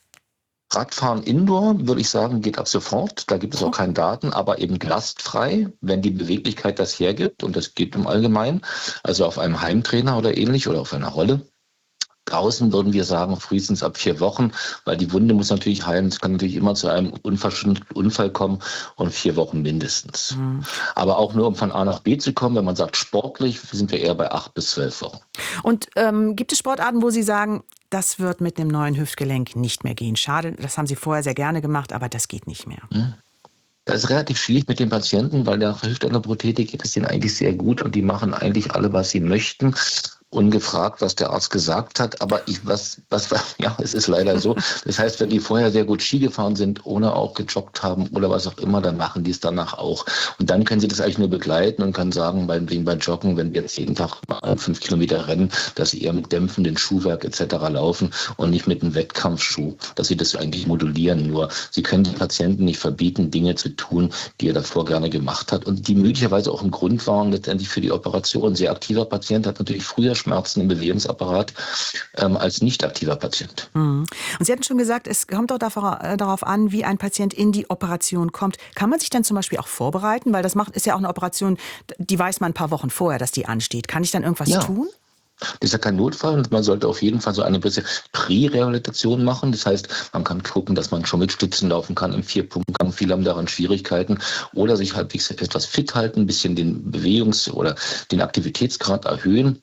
Radfahren Indoor, würde ich sagen, geht ab sofort. Da gibt es auch keine Daten, aber eben lastfrei, wenn die Beweglichkeit das hergibt. Und das geht im Allgemeinen. Also auf einem Heimtrainer oder ähnlich oder auf einer Rolle. Draußen würden wir sagen, frühestens ab vier Wochen, weil die Wunde muss natürlich heilen. Es kann natürlich immer zu einem unverschulden Unfall kommen und vier Wochen mindestens. Mhm. Aber auch nur, um von A nach B zu kommen, wenn man sagt sportlich, sind wir eher bei acht bis zwölf Wochen. Und ähm, gibt es Sportarten, wo Sie sagen, das wird mit einem neuen Hüftgelenk nicht mehr gehen? Schade, das haben Sie vorher sehr gerne gemacht, aber das geht nicht mehr. Mhm. Das ist relativ schwierig mit den Patienten, weil der Hüftendoprothetik geht es denen eigentlich sehr gut und die machen eigentlich alle, was sie möchten. Ungefragt, was der Arzt gesagt hat, aber ich, was, was, ja, es ist leider so. Das heißt, wenn die vorher sehr gut Ski gefahren sind, ohne auch gejoggt haben oder was auch immer, dann machen die es danach auch. Und dann können sie das eigentlich nur begleiten und können sagen, beim, beim Joggen, wenn wir jetzt jeden Tag mal fünf Kilometer rennen, dass sie eher mit dämpfenden Schuhwerk et cetera laufen und nicht mit einem Wettkampfschuh, dass sie das eigentlich modulieren. Nur sie können den Patienten nicht verbieten, Dinge zu tun, die er davor gerne gemacht hat und die möglicherweise auch ein Grund waren letztendlich für die Operation. Ein sehr aktiver Patient hat natürlich früher Schmerzen im Bewegungsapparat ähm, als nicht aktiver Patient. Mhm. Und Sie hatten schon gesagt, es kommt auch darauf an, wie ein Patient in die Operation kommt. Kann man sich dann zum Beispiel auch vorbereiten? Weil das macht, ist ja auch eine Operation, die weiß man ein paar Wochen vorher, dass die ansteht. Kann ich dann irgendwas ja. tun? Das ist ja kein Notfall und man sollte auf jeden Fall so eine bisschen Prä-Rehabilitation machen. Das heißt, man kann gucken, dass man schon mit Stützen laufen kann im Vier-Punkt-Gang. Viele haben daran Schwierigkeiten. Oder sich halbwegs etwas fit halten, ein bisschen den Bewegungs- oder den Aktivitätsgrad erhöhen.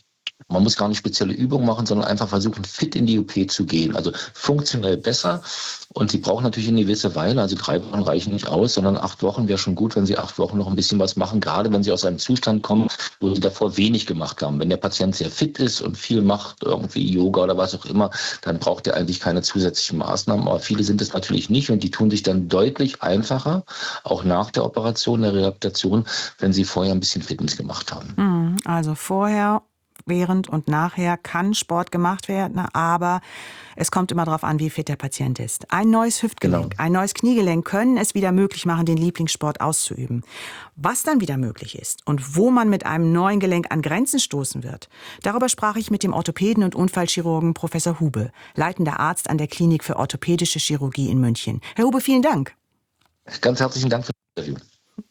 Man muss gar nicht spezielle Übungen machen, sondern einfach versuchen, fit in die O P zu gehen. Also funktionell besser. Und Sie brauchen natürlich eine gewisse Weile. Also drei Wochen reichen nicht aus, sondern acht Wochen wäre schon gut, wenn Sie acht Wochen noch ein bisschen was machen. Gerade wenn Sie aus einem Zustand kommen, wo Sie davor wenig gemacht haben. Wenn der Patient sehr fit ist und viel macht, irgendwie Yoga oder was auch immer, dann braucht er eigentlich keine zusätzlichen Maßnahmen. Aber viele sind es natürlich nicht und die tun sich dann deutlich einfacher, auch nach der Operation, der Rehabilitation, wenn sie vorher ein bisschen Fitness gemacht haben. Also vorher, während und nachher kann Sport gemacht werden, aber es kommt immer darauf an, wie fit der Patient ist. Ein neues Hüftgelenk, genau. ein neues Kniegelenk können es wieder möglich machen, den Lieblingssport auszuüben. Was dann wieder möglich ist und wo man mit einem neuen Gelenk an Grenzen stoßen wird, darüber sprach ich mit dem Orthopäden und Unfallchirurgen Professor Hube, leitender Arzt an der Klinik für orthopädische Chirurgie in München. Herr Hube, vielen Dank. Ganz herzlichen Dank für das Interview.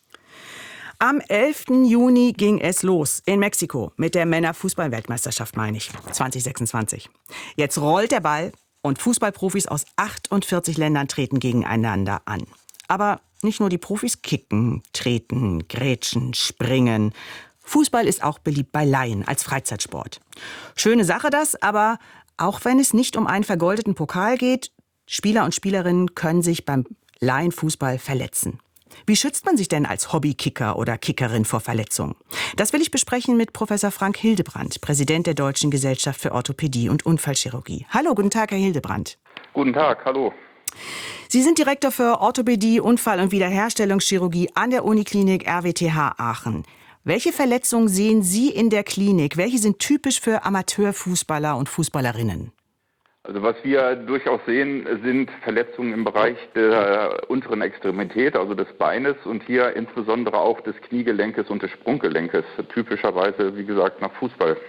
Am elften Juni ging es los in Mexiko mit der Männerfußball-Weltmeisterschaft, meine ich, zwanzig sechsundzwanzig. Jetzt rollt der Ball und Fußballprofis aus achtundvierzig Ländern treten gegeneinander an. Aber nicht nur die Profis kicken, treten, grätschen, springen. Fußball ist auch beliebt bei Laien als Freizeitsport. Schöne Sache das, aber auch wenn es nicht um einen vergoldeten Pokal geht, Spieler und Spielerinnen können sich beim Laienfußball verletzen. Wie schützt man sich denn als Hobbykicker oder Kickerin vor Verletzungen? Das will ich besprechen mit Professor Frank Hildebrandt, Präsident der Deutschen Gesellschaft für Orthopädie und Unfallchirurgie. Hallo, guten Tag, Herr Hildebrandt. Guten Tag, hallo. Sie sind Direktor für Orthopädie, Unfall- und Wiederherstellungschirurgie an der Uniklinik R W T H Aachen. Welche Verletzungen sehen Sie in der Klinik? Welche sind typisch für Amateurfußballer und Fußballerinnen? Also was wir durchaus sehen, sind Verletzungen im Bereich der unteren Extremität, also des Beines und hier insbesondere auch des Kniegelenkes und des Sprunggelenkes. Typischerweise, wie gesagt, nach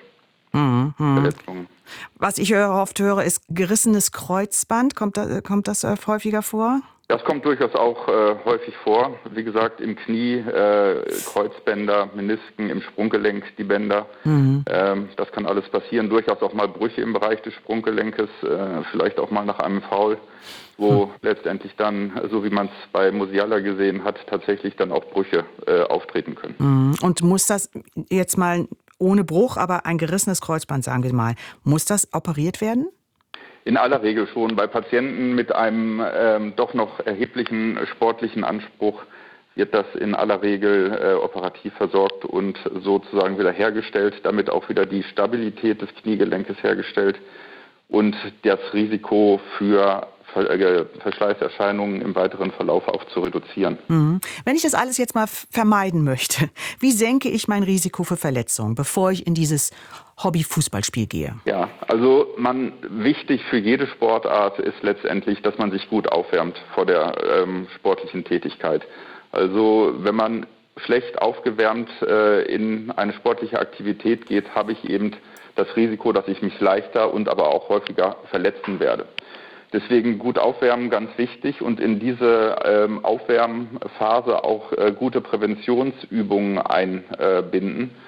Fußballverletzungen. Was ich oft höre, ist gerissenes Kreuzband. Kommt, da, kommt das häufiger vor? Das kommt durchaus auch äh, häufig vor. Wie gesagt, im Knie, äh, Kreuzbänder, Menisken, im Sprunggelenk die Bänder. Mhm. Ähm, das kann alles passieren. Durchaus auch mal Brüche im Bereich des Sprunggelenkes, äh, vielleicht auch mal nach einem Foul, wo mhm. letztendlich dann, so wie man es bei Musiala gesehen hat, tatsächlich dann auch Brüche äh, auftreten können. Mhm. Und muss das jetzt mal ohne Bruch, aber ein gerissenes Kreuzband, sagen wir mal, muss das operiert werden? In aller Regel schon. Bei Patienten mit einem ähm, doch noch erheblichen sportlichen Anspruch wird das in aller Regel äh, operativ versorgt und sozusagen wieder hergestellt, damit auch wieder die Stabilität des Kniegelenkes hergestellt und das Risiko für Verschleißerscheinungen im weiteren Verlauf auch zu reduzieren. Mhm. Wenn ich das alles jetzt mal vermeiden möchte, wie senke ich mein Risiko für Verletzungen, bevor ich in dieses Hobby-Fußballspiel gehe? Ja, also man wichtig für jede Sportart ist letztendlich, dass man sich gut aufwärmt vor der ähm, sportlichen Tätigkeit. Also wenn man schlecht aufgewärmt äh, in eine sportliche Aktivität geht, habe ich eben das Risiko, dass ich mich leichter und aber auch häufiger verletzen werde. Deswegen gut aufwärmen, ganz wichtig und in diese ähm, Aufwärmphase auch äh, gute Präventionsübungen einbinden,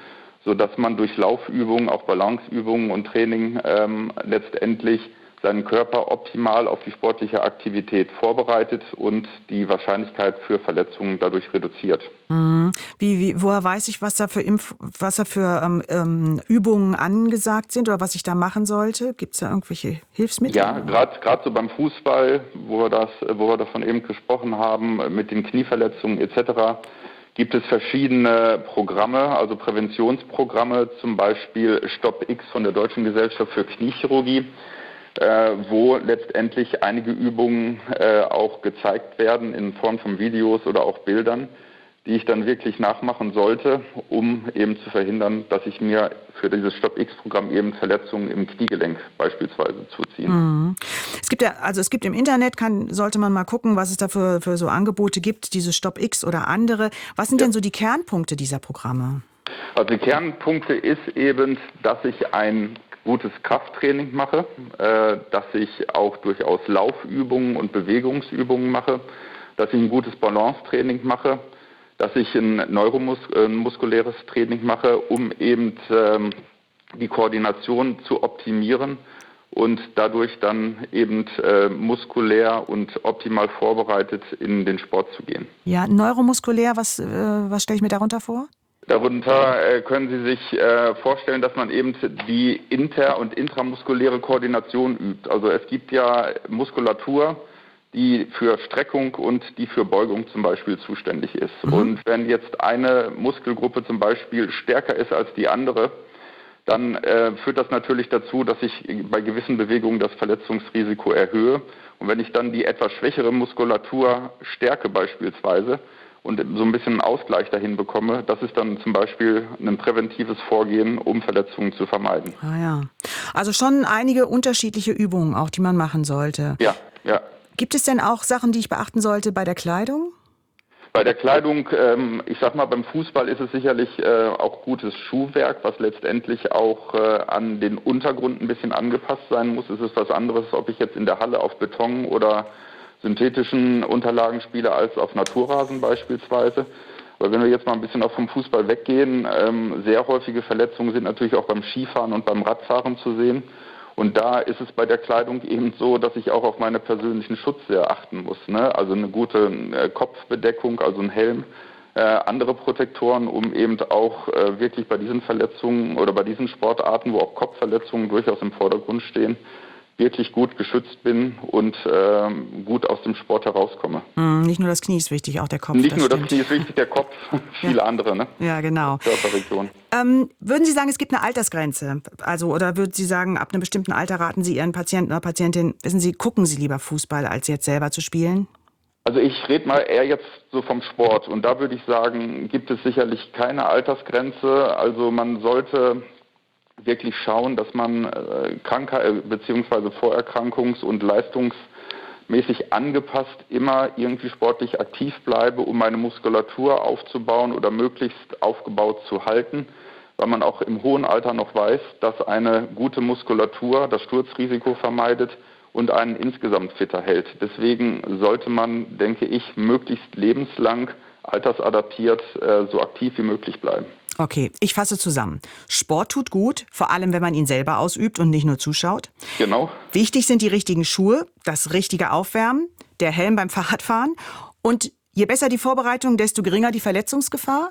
sodass man durch Laufübungen, auch Balanceübungen und Training ähm, letztendlich seinen Körper optimal auf die sportliche Aktivität vorbereitet und die Wahrscheinlichkeit für Verletzungen dadurch reduziert. Mhm. Wie, wie, woher weiß ich, was da für, Impf was da für ähm, ähm, Übungen angesagt sind oder was ich da machen sollte? Gibt es da irgendwelche Hilfsmittel? Ja, gerade so beim Fußball, wo wir, das, wo wir davon eben gesprochen haben, mit den Knieverletzungen et cetera, gibt es verschiedene Programme, also Präventionsprogramme, zum Beispiel Stopp X von der Deutschen Gesellschaft für Kniechirurgie, äh, wo letztendlich einige Übungen äh, auch gezeigt werden in Form von Videos oder auch Bildern, die ich dann wirklich nachmachen sollte, um eben zu verhindern, dass ich mir für dieses Stopp-X-Programm eben Verletzungen im Kniegelenk beispielsweise zuziehen. Mhm. Es gibt ja, also es gibt im Internet, kann, sollte man mal gucken, was es da für, für so Angebote gibt, diese Stopp-X oder andere. Was sind Ja. denn so die Kernpunkte dieser Programme? Also die Kernpunkte ist eben, dass ich ein gutes Krafttraining mache, äh, dass ich auch durchaus Laufübungen und Bewegungsübungen mache, dass ich ein gutes Balancetraining mache, dass ich ein neuromuskuläres Training mache, um eben ähm, die Koordination zu optimieren und dadurch dann eben äh, muskulär und optimal vorbereitet in den Sport zu gehen. Ja, neuromuskulär, was, äh, was stelle ich mir darunter vor? Darunter äh, können Sie sich äh, vorstellen, dass man eben die inter- und intramuskuläre Koordination übt. Also es gibt ja Muskulatur, die für Streckung und die für Beugung zum Beispiel zuständig ist. Mhm. Und wenn jetzt eine Muskelgruppe zum Beispiel stärker ist als die andere, dann äh, führt das natürlich dazu, dass ich bei gewissen Bewegungen das Verletzungsrisiko erhöhe. Und wenn ich dann die etwas schwächere Muskulatur stärke beispielsweise und so ein bisschen einen Ausgleich dahin bekomme, das ist dann zum Beispiel ein präventives Vorgehen, um Verletzungen zu vermeiden. Ah ja, also schon einige unterschiedliche Übungen auch, die man machen sollte. Ja, ja. Gibt es denn auch Sachen, die ich beachten sollte bei der Kleidung? Bei der Kleidung, ähm, ich sag mal, beim Fußball ist es sicherlich äh, auch gutes Schuhwerk, was letztendlich auch äh, an den Untergrund ein bisschen angepasst sein muss. Es ist was anderes, ob ich jetzt in der Halle auf Beton oder synthetischen Unterlagen spiele, als auf Naturrasen beispielsweise. Aber wenn wir jetzt mal ein bisschen auch vom Fußball weggehen, ähm, sehr häufige Verletzungen sind natürlich auch beim Skifahren und beim Radfahren zu sehen. Und da ist es bei der Kleidung eben so, dass ich auch auf meine persönlichen Schutz sehr achten muss. Ne? Also eine gute äh, Kopfbedeckung, also ein Helm, äh, andere Protektoren, um eben auch äh, wirklich bei diesen Verletzungen oder bei diesen Sportarten, wo auch Kopfverletzungen durchaus im Vordergrund stehen, wirklich gut geschützt bin und ähm, gut aus dem Sport herauskomme. Hm, nicht nur das Knie ist wichtig, auch der Kopf. Nicht das nur stimmt. das Knie ist wichtig, der Kopf, viele Ja. andere, ne? Ja, genau. Körperregionen. Ähm, würden Sie sagen, es gibt eine Altersgrenze? Also, oder würden Sie sagen, ab einem bestimmten Alter raten Sie Ihren Patienten oder Patientin, wissen Sie, gucken Sie lieber Fußball, als jetzt selber zu spielen? Also ich rede mal eher jetzt so vom Sport und da würde ich sagen, gibt es sicherlich keine Altersgrenze. Also man sollte wirklich schauen, dass man äh, Krankheit bzw. vorerkrankungs- und leistungsmäßig angepasst immer irgendwie sportlich aktiv bleibe, um meine Muskulatur aufzubauen oder möglichst aufgebaut zu halten, weil man auch im hohen Alter noch weiß, dass eine gute Muskulatur das Sturzrisiko vermeidet und einen insgesamt fitter hält. Deswegen sollte man, denke ich, möglichst lebenslang altersadaptiert äh, so aktiv wie möglich bleiben. Okay, ich fasse zusammen. Sport tut gut, vor allem wenn man ihn selber ausübt und nicht nur zuschaut. Genau. Wichtig sind die richtigen Schuhe, das richtige Aufwärmen, der Helm beim Fahrradfahren. Und je besser die Vorbereitung, desto geringer die Verletzungsgefahr?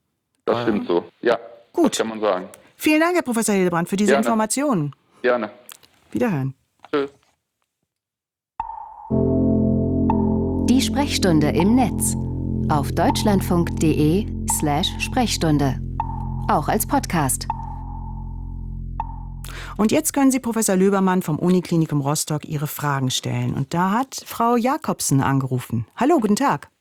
Das stimmt so. Ja, Gut. das kann man sagen. Vielen Dank, Herr Professor Hildebrand, für diese Gerne. Informationen. Gerne. Wiederhören. Tschüss. Die Sprechstunde im Netz auf deutschlandfunk.de slash Sprechstunde. Auch als Podcast. Und jetzt können Sie Professor Löbermann vom Uniklinikum Rostock Ihre Fragen stellen. Und da hat Frau Jakobsen angerufen. Hallo, guten Tag.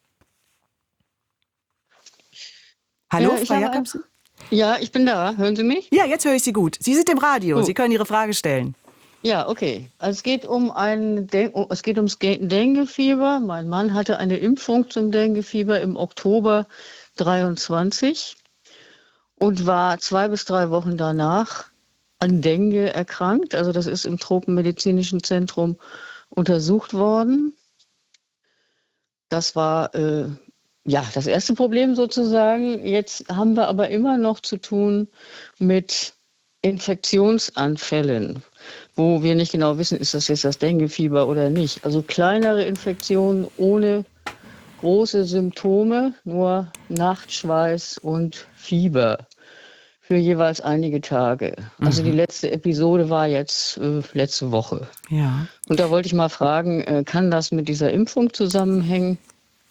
Hallo, Ja, ich Frau habe- Jakobsen? Ja, ich bin da. Hören Sie mich? Ja, jetzt höre ich Sie gut. Sie sind im Radio. Gut. Sie können Ihre Frage stellen. Ja, okay. Also es geht um ein Den oh, es geht ums Ge- Denguefieber. Mein Mann hatte eine Impfung zum Denguefieber im Oktober dreiundzwanzig und war zwei bis drei Wochen danach an Dengue erkrankt. Also das ist im Tropenmedizinischen Zentrum untersucht worden. Das war äh, Ja, das erste Problem sozusagen. Jetzt haben wir aber immer noch zu tun mit Infektionsanfällen, wo wir nicht genau wissen, ist das jetzt das Denguefieber oder nicht. Also kleinere Infektionen ohne große Symptome, nur Nachtschweiß und Fieber für jeweils einige Tage. Also die letzte Episode war jetzt äh, letzte Woche. Ja. Und da wollte ich mal fragen, äh, kann das mit dieser Impfung zusammenhängen?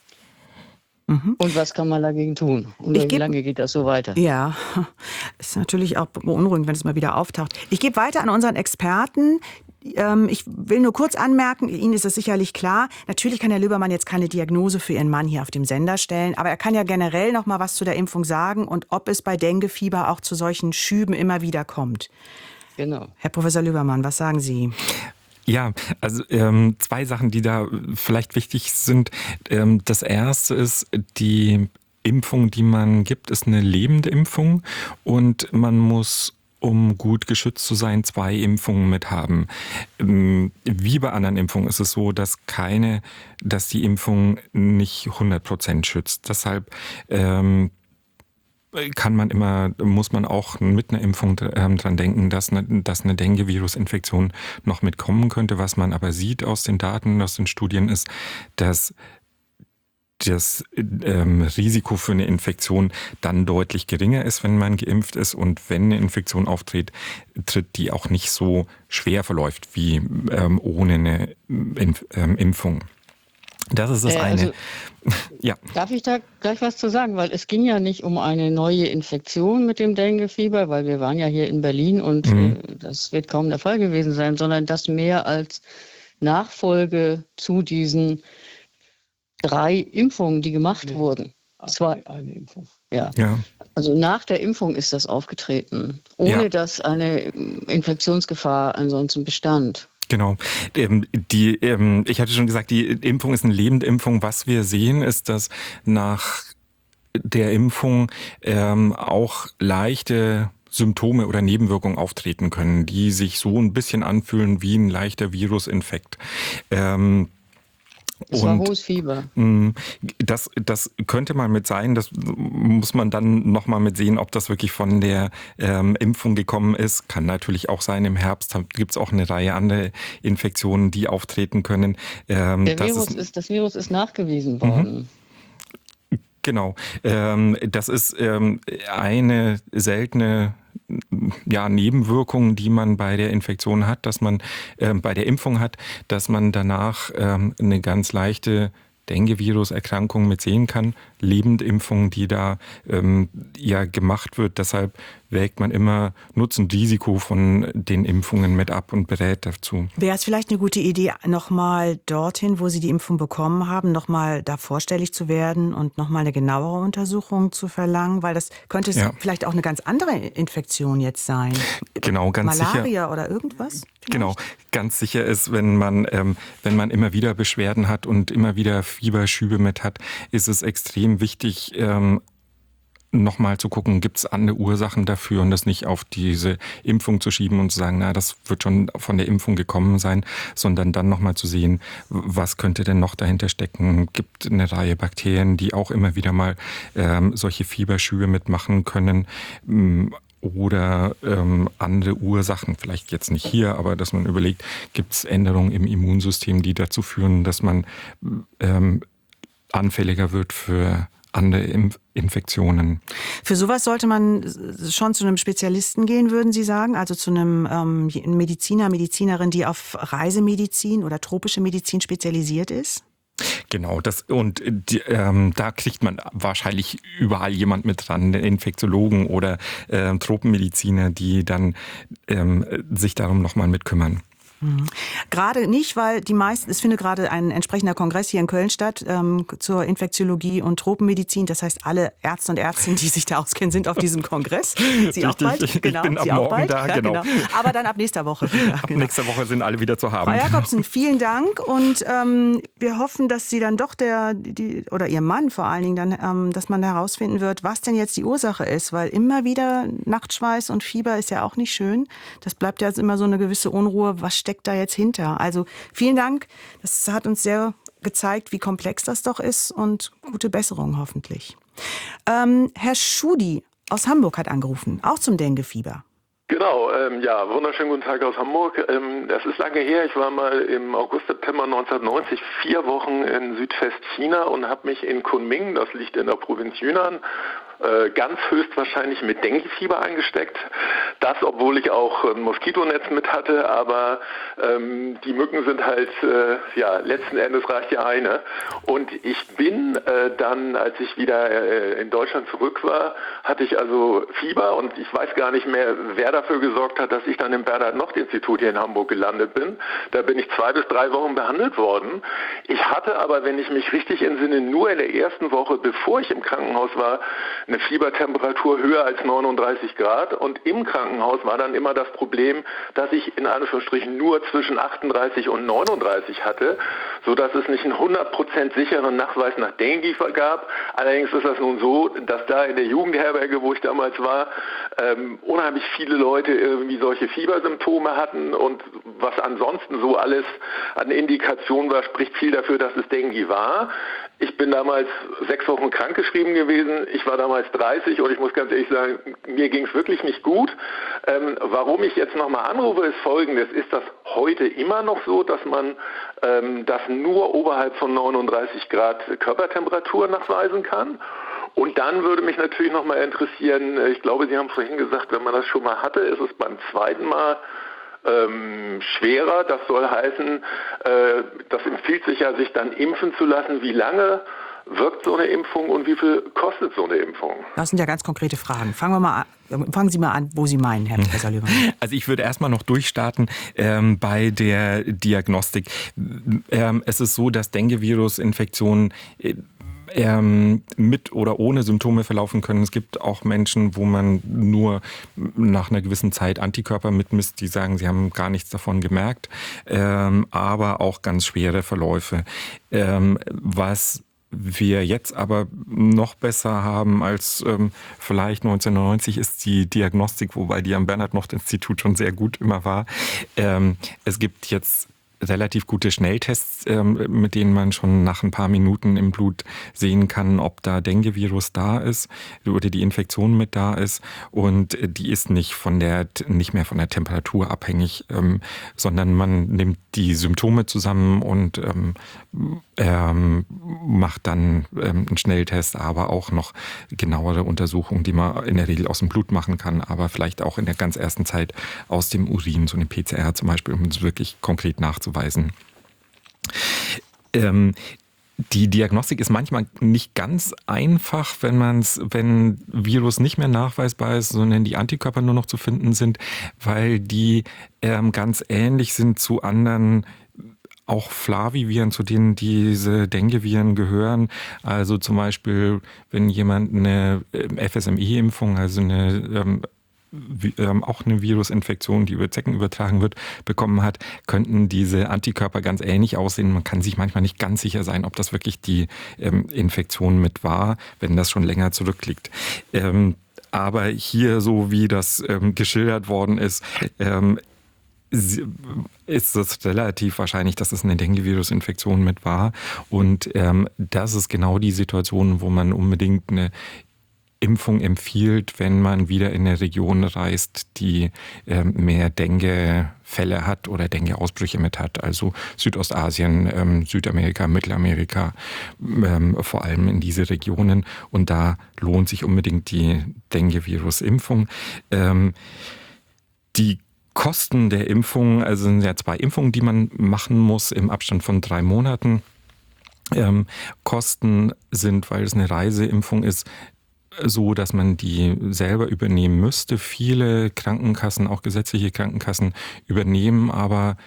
Mhm. Und was kann man dagegen tun? Und Ich wie geb- lange geht das so weiter? Ja, ist natürlich auch beunruhigend, wenn es mal wieder auftaucht. Ich gebe weiter an unseren Experten. Ähm, ich will nur kurz anmerken, Ihnen ist es sicherlich klar, natürlich kann Herr Löbermann jetzt keine Diagnose für Ihren Mann hier auf dem Sender stellen, aber er kann ja generell noch mal was zu der Impfung sagen und ob es bei Denguefieber auch zu solchen Schüben immer wieder kommt. Genau. Herr Professor Löbermann, was sagen Sie? Ja, also ähm, zwei Sachen, die da vielleicht wichtig sind. Ähm, das erste ist, die Impfung, die man gibt, ist eine lebende Impfung und man muss, um gut geschützt zu sein, zwei Impfungen mit haben. Ähm, wie bei anderen Impfungen ist es so, dass keine, dass die Impfung nicht hundert Prozent schützt. Deshalb ähm, kann man immer, muss man auch mit einer Impfung ähm, dran denken, dass eine, dass eine Dengue-Virus-Infektion noch mitkommen könnte. Was man aber sieht aus den Daten, aus den Studien ist, dass das ähm, Risiko für eine Infektion dann deutlich geringer ist, wenn man geimpft ist und wenn eine Infektion auftritt, tritt die auch nicht so schwer verläuft wie ähm, ohne eine Impf- ähm, Impfung. Das ist das Äh, eine. also, ja. Darf ich da gleich was zu sagen? Weil es ging ja nicht um eine neue Infektion mit dem Denguefieber, weil wir waren ja hier in Berlin und Mhm. äh, das wird kaum der Fall gewesen sein, sondern das mehr als Nachfolge zu diesen drei Impfungen, die gemacht Nee. wurden. Es war Eine Impfung. ja, Ja. also nach der Impfung ist das aufgetreten, ohne Ja. dass eine Infektionsgefahr ansonsten bestand. Genau. Ähm, die, ähm, ich hatte schon gesagt, die Impfung ist eine lebende Impfung. Was wir sehen, ist, dass nach der Impfung ähm, auch leichte Symptome oder Nebenwirkungen auftreten können, die sich so ein bisschen anfühlen wie ein leichter Virusinfekt. Ähm, Es war Und hohes Fieber. mh, das, das könnte mal mit sein, das muss man dann nochmal mit sehen, ob das wirklich von der ähm, Impfung gekommen ist. Kann natürlich auch sein, im Herbst gibt es auch eine Reihe anderer Infektionen, die auftreten können. Ähm, Der das Virus ist, ist, das Virus ist nachgewiesen worden. Genau. Ähm, das ist ähm, eine seltene ja, Nebenwirkung, die man bei der Infektion hat, dass man ähm, bei der Impfung hat, dass man danach ähm, eine ganz leichte Dengue-Virus-Erkrankung mit sehen kann. Lebendimpfung, die da ähm, ja gemacht wird. Deshalb wägt man immer Nutzen und Risiko von den Impfungen mit ab und berät dazu. Wäre es vielleicht eine gute Idee, nochmal dorthin, wo Sie die Impfung bekommen haben, nochmal da vorstellig zu werden und nochmal eine genauere Untersuchung zu verlangen? Weil das könnte es Ja. vielleicht auch eine ganz andere Infektion jetzt sein. Genau, ganz sicher. Malaria oder irgendwas? vielleicht? Genau, ganz sicher ist, wenn man, ähm, wenn man immer wieder Beschwerden hat und immer wieder Fieberschübe mit hat, ist es extrem wichtig, ähm, nochmal zu gucken, gibt es andere Ursachen dafür und das nicht auf diese Impfung zu schieben und zu sagen, na, das wird schon von der Impfung gekommen sein, sondern dann nochmal zu sehen, was könnte denn noch dahinter stecken. Gibt eine Reihe Bakterien, die auch immer wieder mal ähm, solche Fieberschübe mitmachen können. Ähm, Oder ähm, andere Ursachen, vielleicht jetzt nicht hier, aber dass man überlegt, gibt es Änderungen im Immunsystem, die dazu führen, dass man ähm, anfälliger wird für andere Inf- Infektionen. Für sowas sollte man schon zu einem Spezialisten gehen, würden Sie sagen? Also zu einem ähm, Mediziner, Medizinerin, die auf Reisemedizin oder tropische Medizin spezialisiert ist? Genau, das und die, ähm, da kriegt man wahrscheinlich überall jemand mit dran, Infektiologen oder äh, Tropenmediziner, die dann ähm, sich darum nochmal mit kümmern. Mhm. Gerade nicht, weil die meisten, es findet gerade ein entsprechender Kongress hier in Köln statt ähm, zur Infektiologie und Tropenmedizin. Das heißt, alle Ärzte und Ärztinnen, die sich da auskennen, sind auf diesem Kongress. Sie auch bald? Ich Genau, bin ab Sie auch morgen bald? da, Ja, genau. Aber dann ab nächster Woche wieder. Ab Genau. nächster Woche sind alle wieder zu haben. Frau Jakobsen, vielen Dank und ähm, wir hoffen, dass Sie dann doch der, die, oder Ihr Mann vor allen Dingen, dann, ähm, dass man herausfinden wird, was denn jetzt die Ursache ist, weil immer wieder Nachtschweiß und Fieber ist ja auch nicht schön. Das bleibt ja immer so eine gewisse Unruhe. Was steckt da jetzt hinter? Also vielen Dank, das hat uns sehr gezeigt, wie komplex das doch ist und gute Besserung hoffentlich. Ähm, Herr Schudi aus Hamburg hat angerufen, auch zum Denguefieber. Genau, ähm, ja, wunderschönen guten Tag aus Hamburg. Ähm, das ist lange her. Ich war mal im August, September neunzehnhundertneunzig vier Wochen in Südwestchina und habe mich in Kunming, das liegt in der Provinz Yunnan, äh, ganz höchstwahrscheinlich mit Denguefieber angesteckt. Das, obwohl ich auch ein Moskitonetz mit hatte, aber ähm, die Mücken sind halt, äh, ja, letzten Endes reicht ja eine. Und ich bin äh, dann, als ich wieder äh, in Deutschland zurück war, hatte ich also Fieber und ich weiß gar nicht mehr, wer dafür gesorgt hat, dass ich dann im Bernhard-Nocht-Institut hier in Hamburg gelandet bin. Da bin ich zwei bis drei Wochen behandelt worden. Ich hatte aber, wenn ich mich richtig entsinne, nur in der ersten Woche, bevor ich im Krankenhaus war, eine Fiebertemperatur höher als neununddreißig Grad und im Krankenhaus war dann immer das Problem, dass ich in Anführungsstrichen nur zwischen achtunddreißig und neununddreißig hatte, sodass es nicht einen hundert Prozent sicheren Nachweis nach Dengue gab. Allerdings ist das nun so, dass da in der Jugendherberge, wo ich damals war, ähm, unheimlich viele Leute irgendwie solche Fiebersymptome hatten und was ansonsten so alles an Indikationen war, spricht viel dafür, dass es Dengue war. Ich bin damals sechs Wochen krankgeschrieben gewesen. Ich war damals dreißig und ich muss ganz ehrlich sagen, mir ging es wirklich nicht gut. Ähm, warum ich jetzt nochmal anrufe, ist Folgendes. Ist das heute immer noch so, dass man ähm, das nur oberhalb von neununddreißig Grad Körpertemperatur nachweisen kann? Und dann würde mich natürlich nochmal interessieren, ich glaube, Sie haben vorhin gesagt, wenn man das schon mal hatte, ist es beim zweiten Mal Ähm, schwerer. Das soll heißen, äh, das empfiehlt sich ja, sich dann impfen zu lassen. Wie lange wirkt so eine Impfung und wie viel kostet so eine Impfung? Das sind ja ganz konkrete Fragen. Fangen wir mal an. Fangen Sie mal an, wo Sie meinen, Herr Professor Löwen. Also ich würde erstmal noch durchstarten ähm, bei der Diagnostik. Ähm, es ist so, dass Dengue-Virus-Infektionen äh, Ähm, mit oder ohne Symptome verlaufen können. Es gibt auch Menschen, wo man nur nach einer gewissen Zeit Antikörper mitmisst, die sagen, sie haben gar nichts davon gemerkt, ähm, aber auch ganz schwere Verläufe. Ähm, was wir jetzt aber noch besser haben als ähm, vielleicht neunzehnhundertneunzig ist die Diagnostik, wobei die am Bernhard-Nocht-Institut schon sehr gut immer war. Ähm, es gibt jetzt relativ gute Schnelltests, ähm, mit denen man schon nach ein paar Minuten im Blut sehen kann, ob da Dengue-Virus da ist oder die Infektion mit da ist. Und die ist nicht von der nicht mehr von der Temperatur abhängig, ähm, sondern man nimmt die Symptome zusammen und ähm, ähm, macht dann ähm, einen Schnelltest, aber auch noch genauere Untersuchungen, die man in der Regel aus dem Blut machen kann, aber vielleicht auch in der ganz ersten Zeit aus dem Urin, so eine P C R zum Beispiel, um es wirklich konkret nachzuweisen. Ähm, die Diagnostik ist manchmal nicht ganz einfach, wenn man's, wenn Virus nicht mehr nachweisbar ist, sondern die Antikörper nur noch zu finden sind, weil die ähm, ganz ähnlich sind zu anderen auch Flaviviren, zu denen diese Dengue-Viren gehören. Also zum Beispiel, wenn jemand eine F S M E-Impfung, also eine ähm, Wie, ähm, auch eine Virusinfektion, die über Zecken übertragen wird, bekommen hat, könnten diese Antikörper ganz ähnlich aussehen. Man kann sich manchmal nicht ganz sicher sein, ob das wirklich die ähm, Infektion mit war, wenn das schon länger zurückliegt. Ähm, aber hier, so wie das ähm, geschildert worden ist, ähm, ist es relativ wahrscheinlich, dass es eine Dengue-Virus-Infektion mit war. Und ähm, das ist genau die Situation, wo man unbedingt eine Impfung empfiehlt, wenn man wieder in eine Region reist, die ähm, mehr Dengue-Fälle hat oder Dengue-Ausbrüche mit hat. Also Südostasien, ähm, Südamerika, Mittelamerika, ähm, vor allem in diese Regionen. Und da lohnt sich unbedingt die Dengue-Virus-Impfung. Ähm, die Kosten der Impfung, also sind ja zwei Impfungen, die man machen muss im Abstand von drei Monaten. Ähm, Kosten sind, weil es eine Reiseimpfung ist, so, dass man die selber übernehmen müsste. Viele Krankenkassen, auch gesetzliche Krankenkassen, übernehmen aber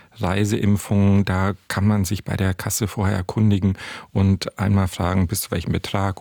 Reiseimpfungen. Da kann man sich bei der Kasse vorher erkundigen und einmal fragen, bis zu welchem Betrag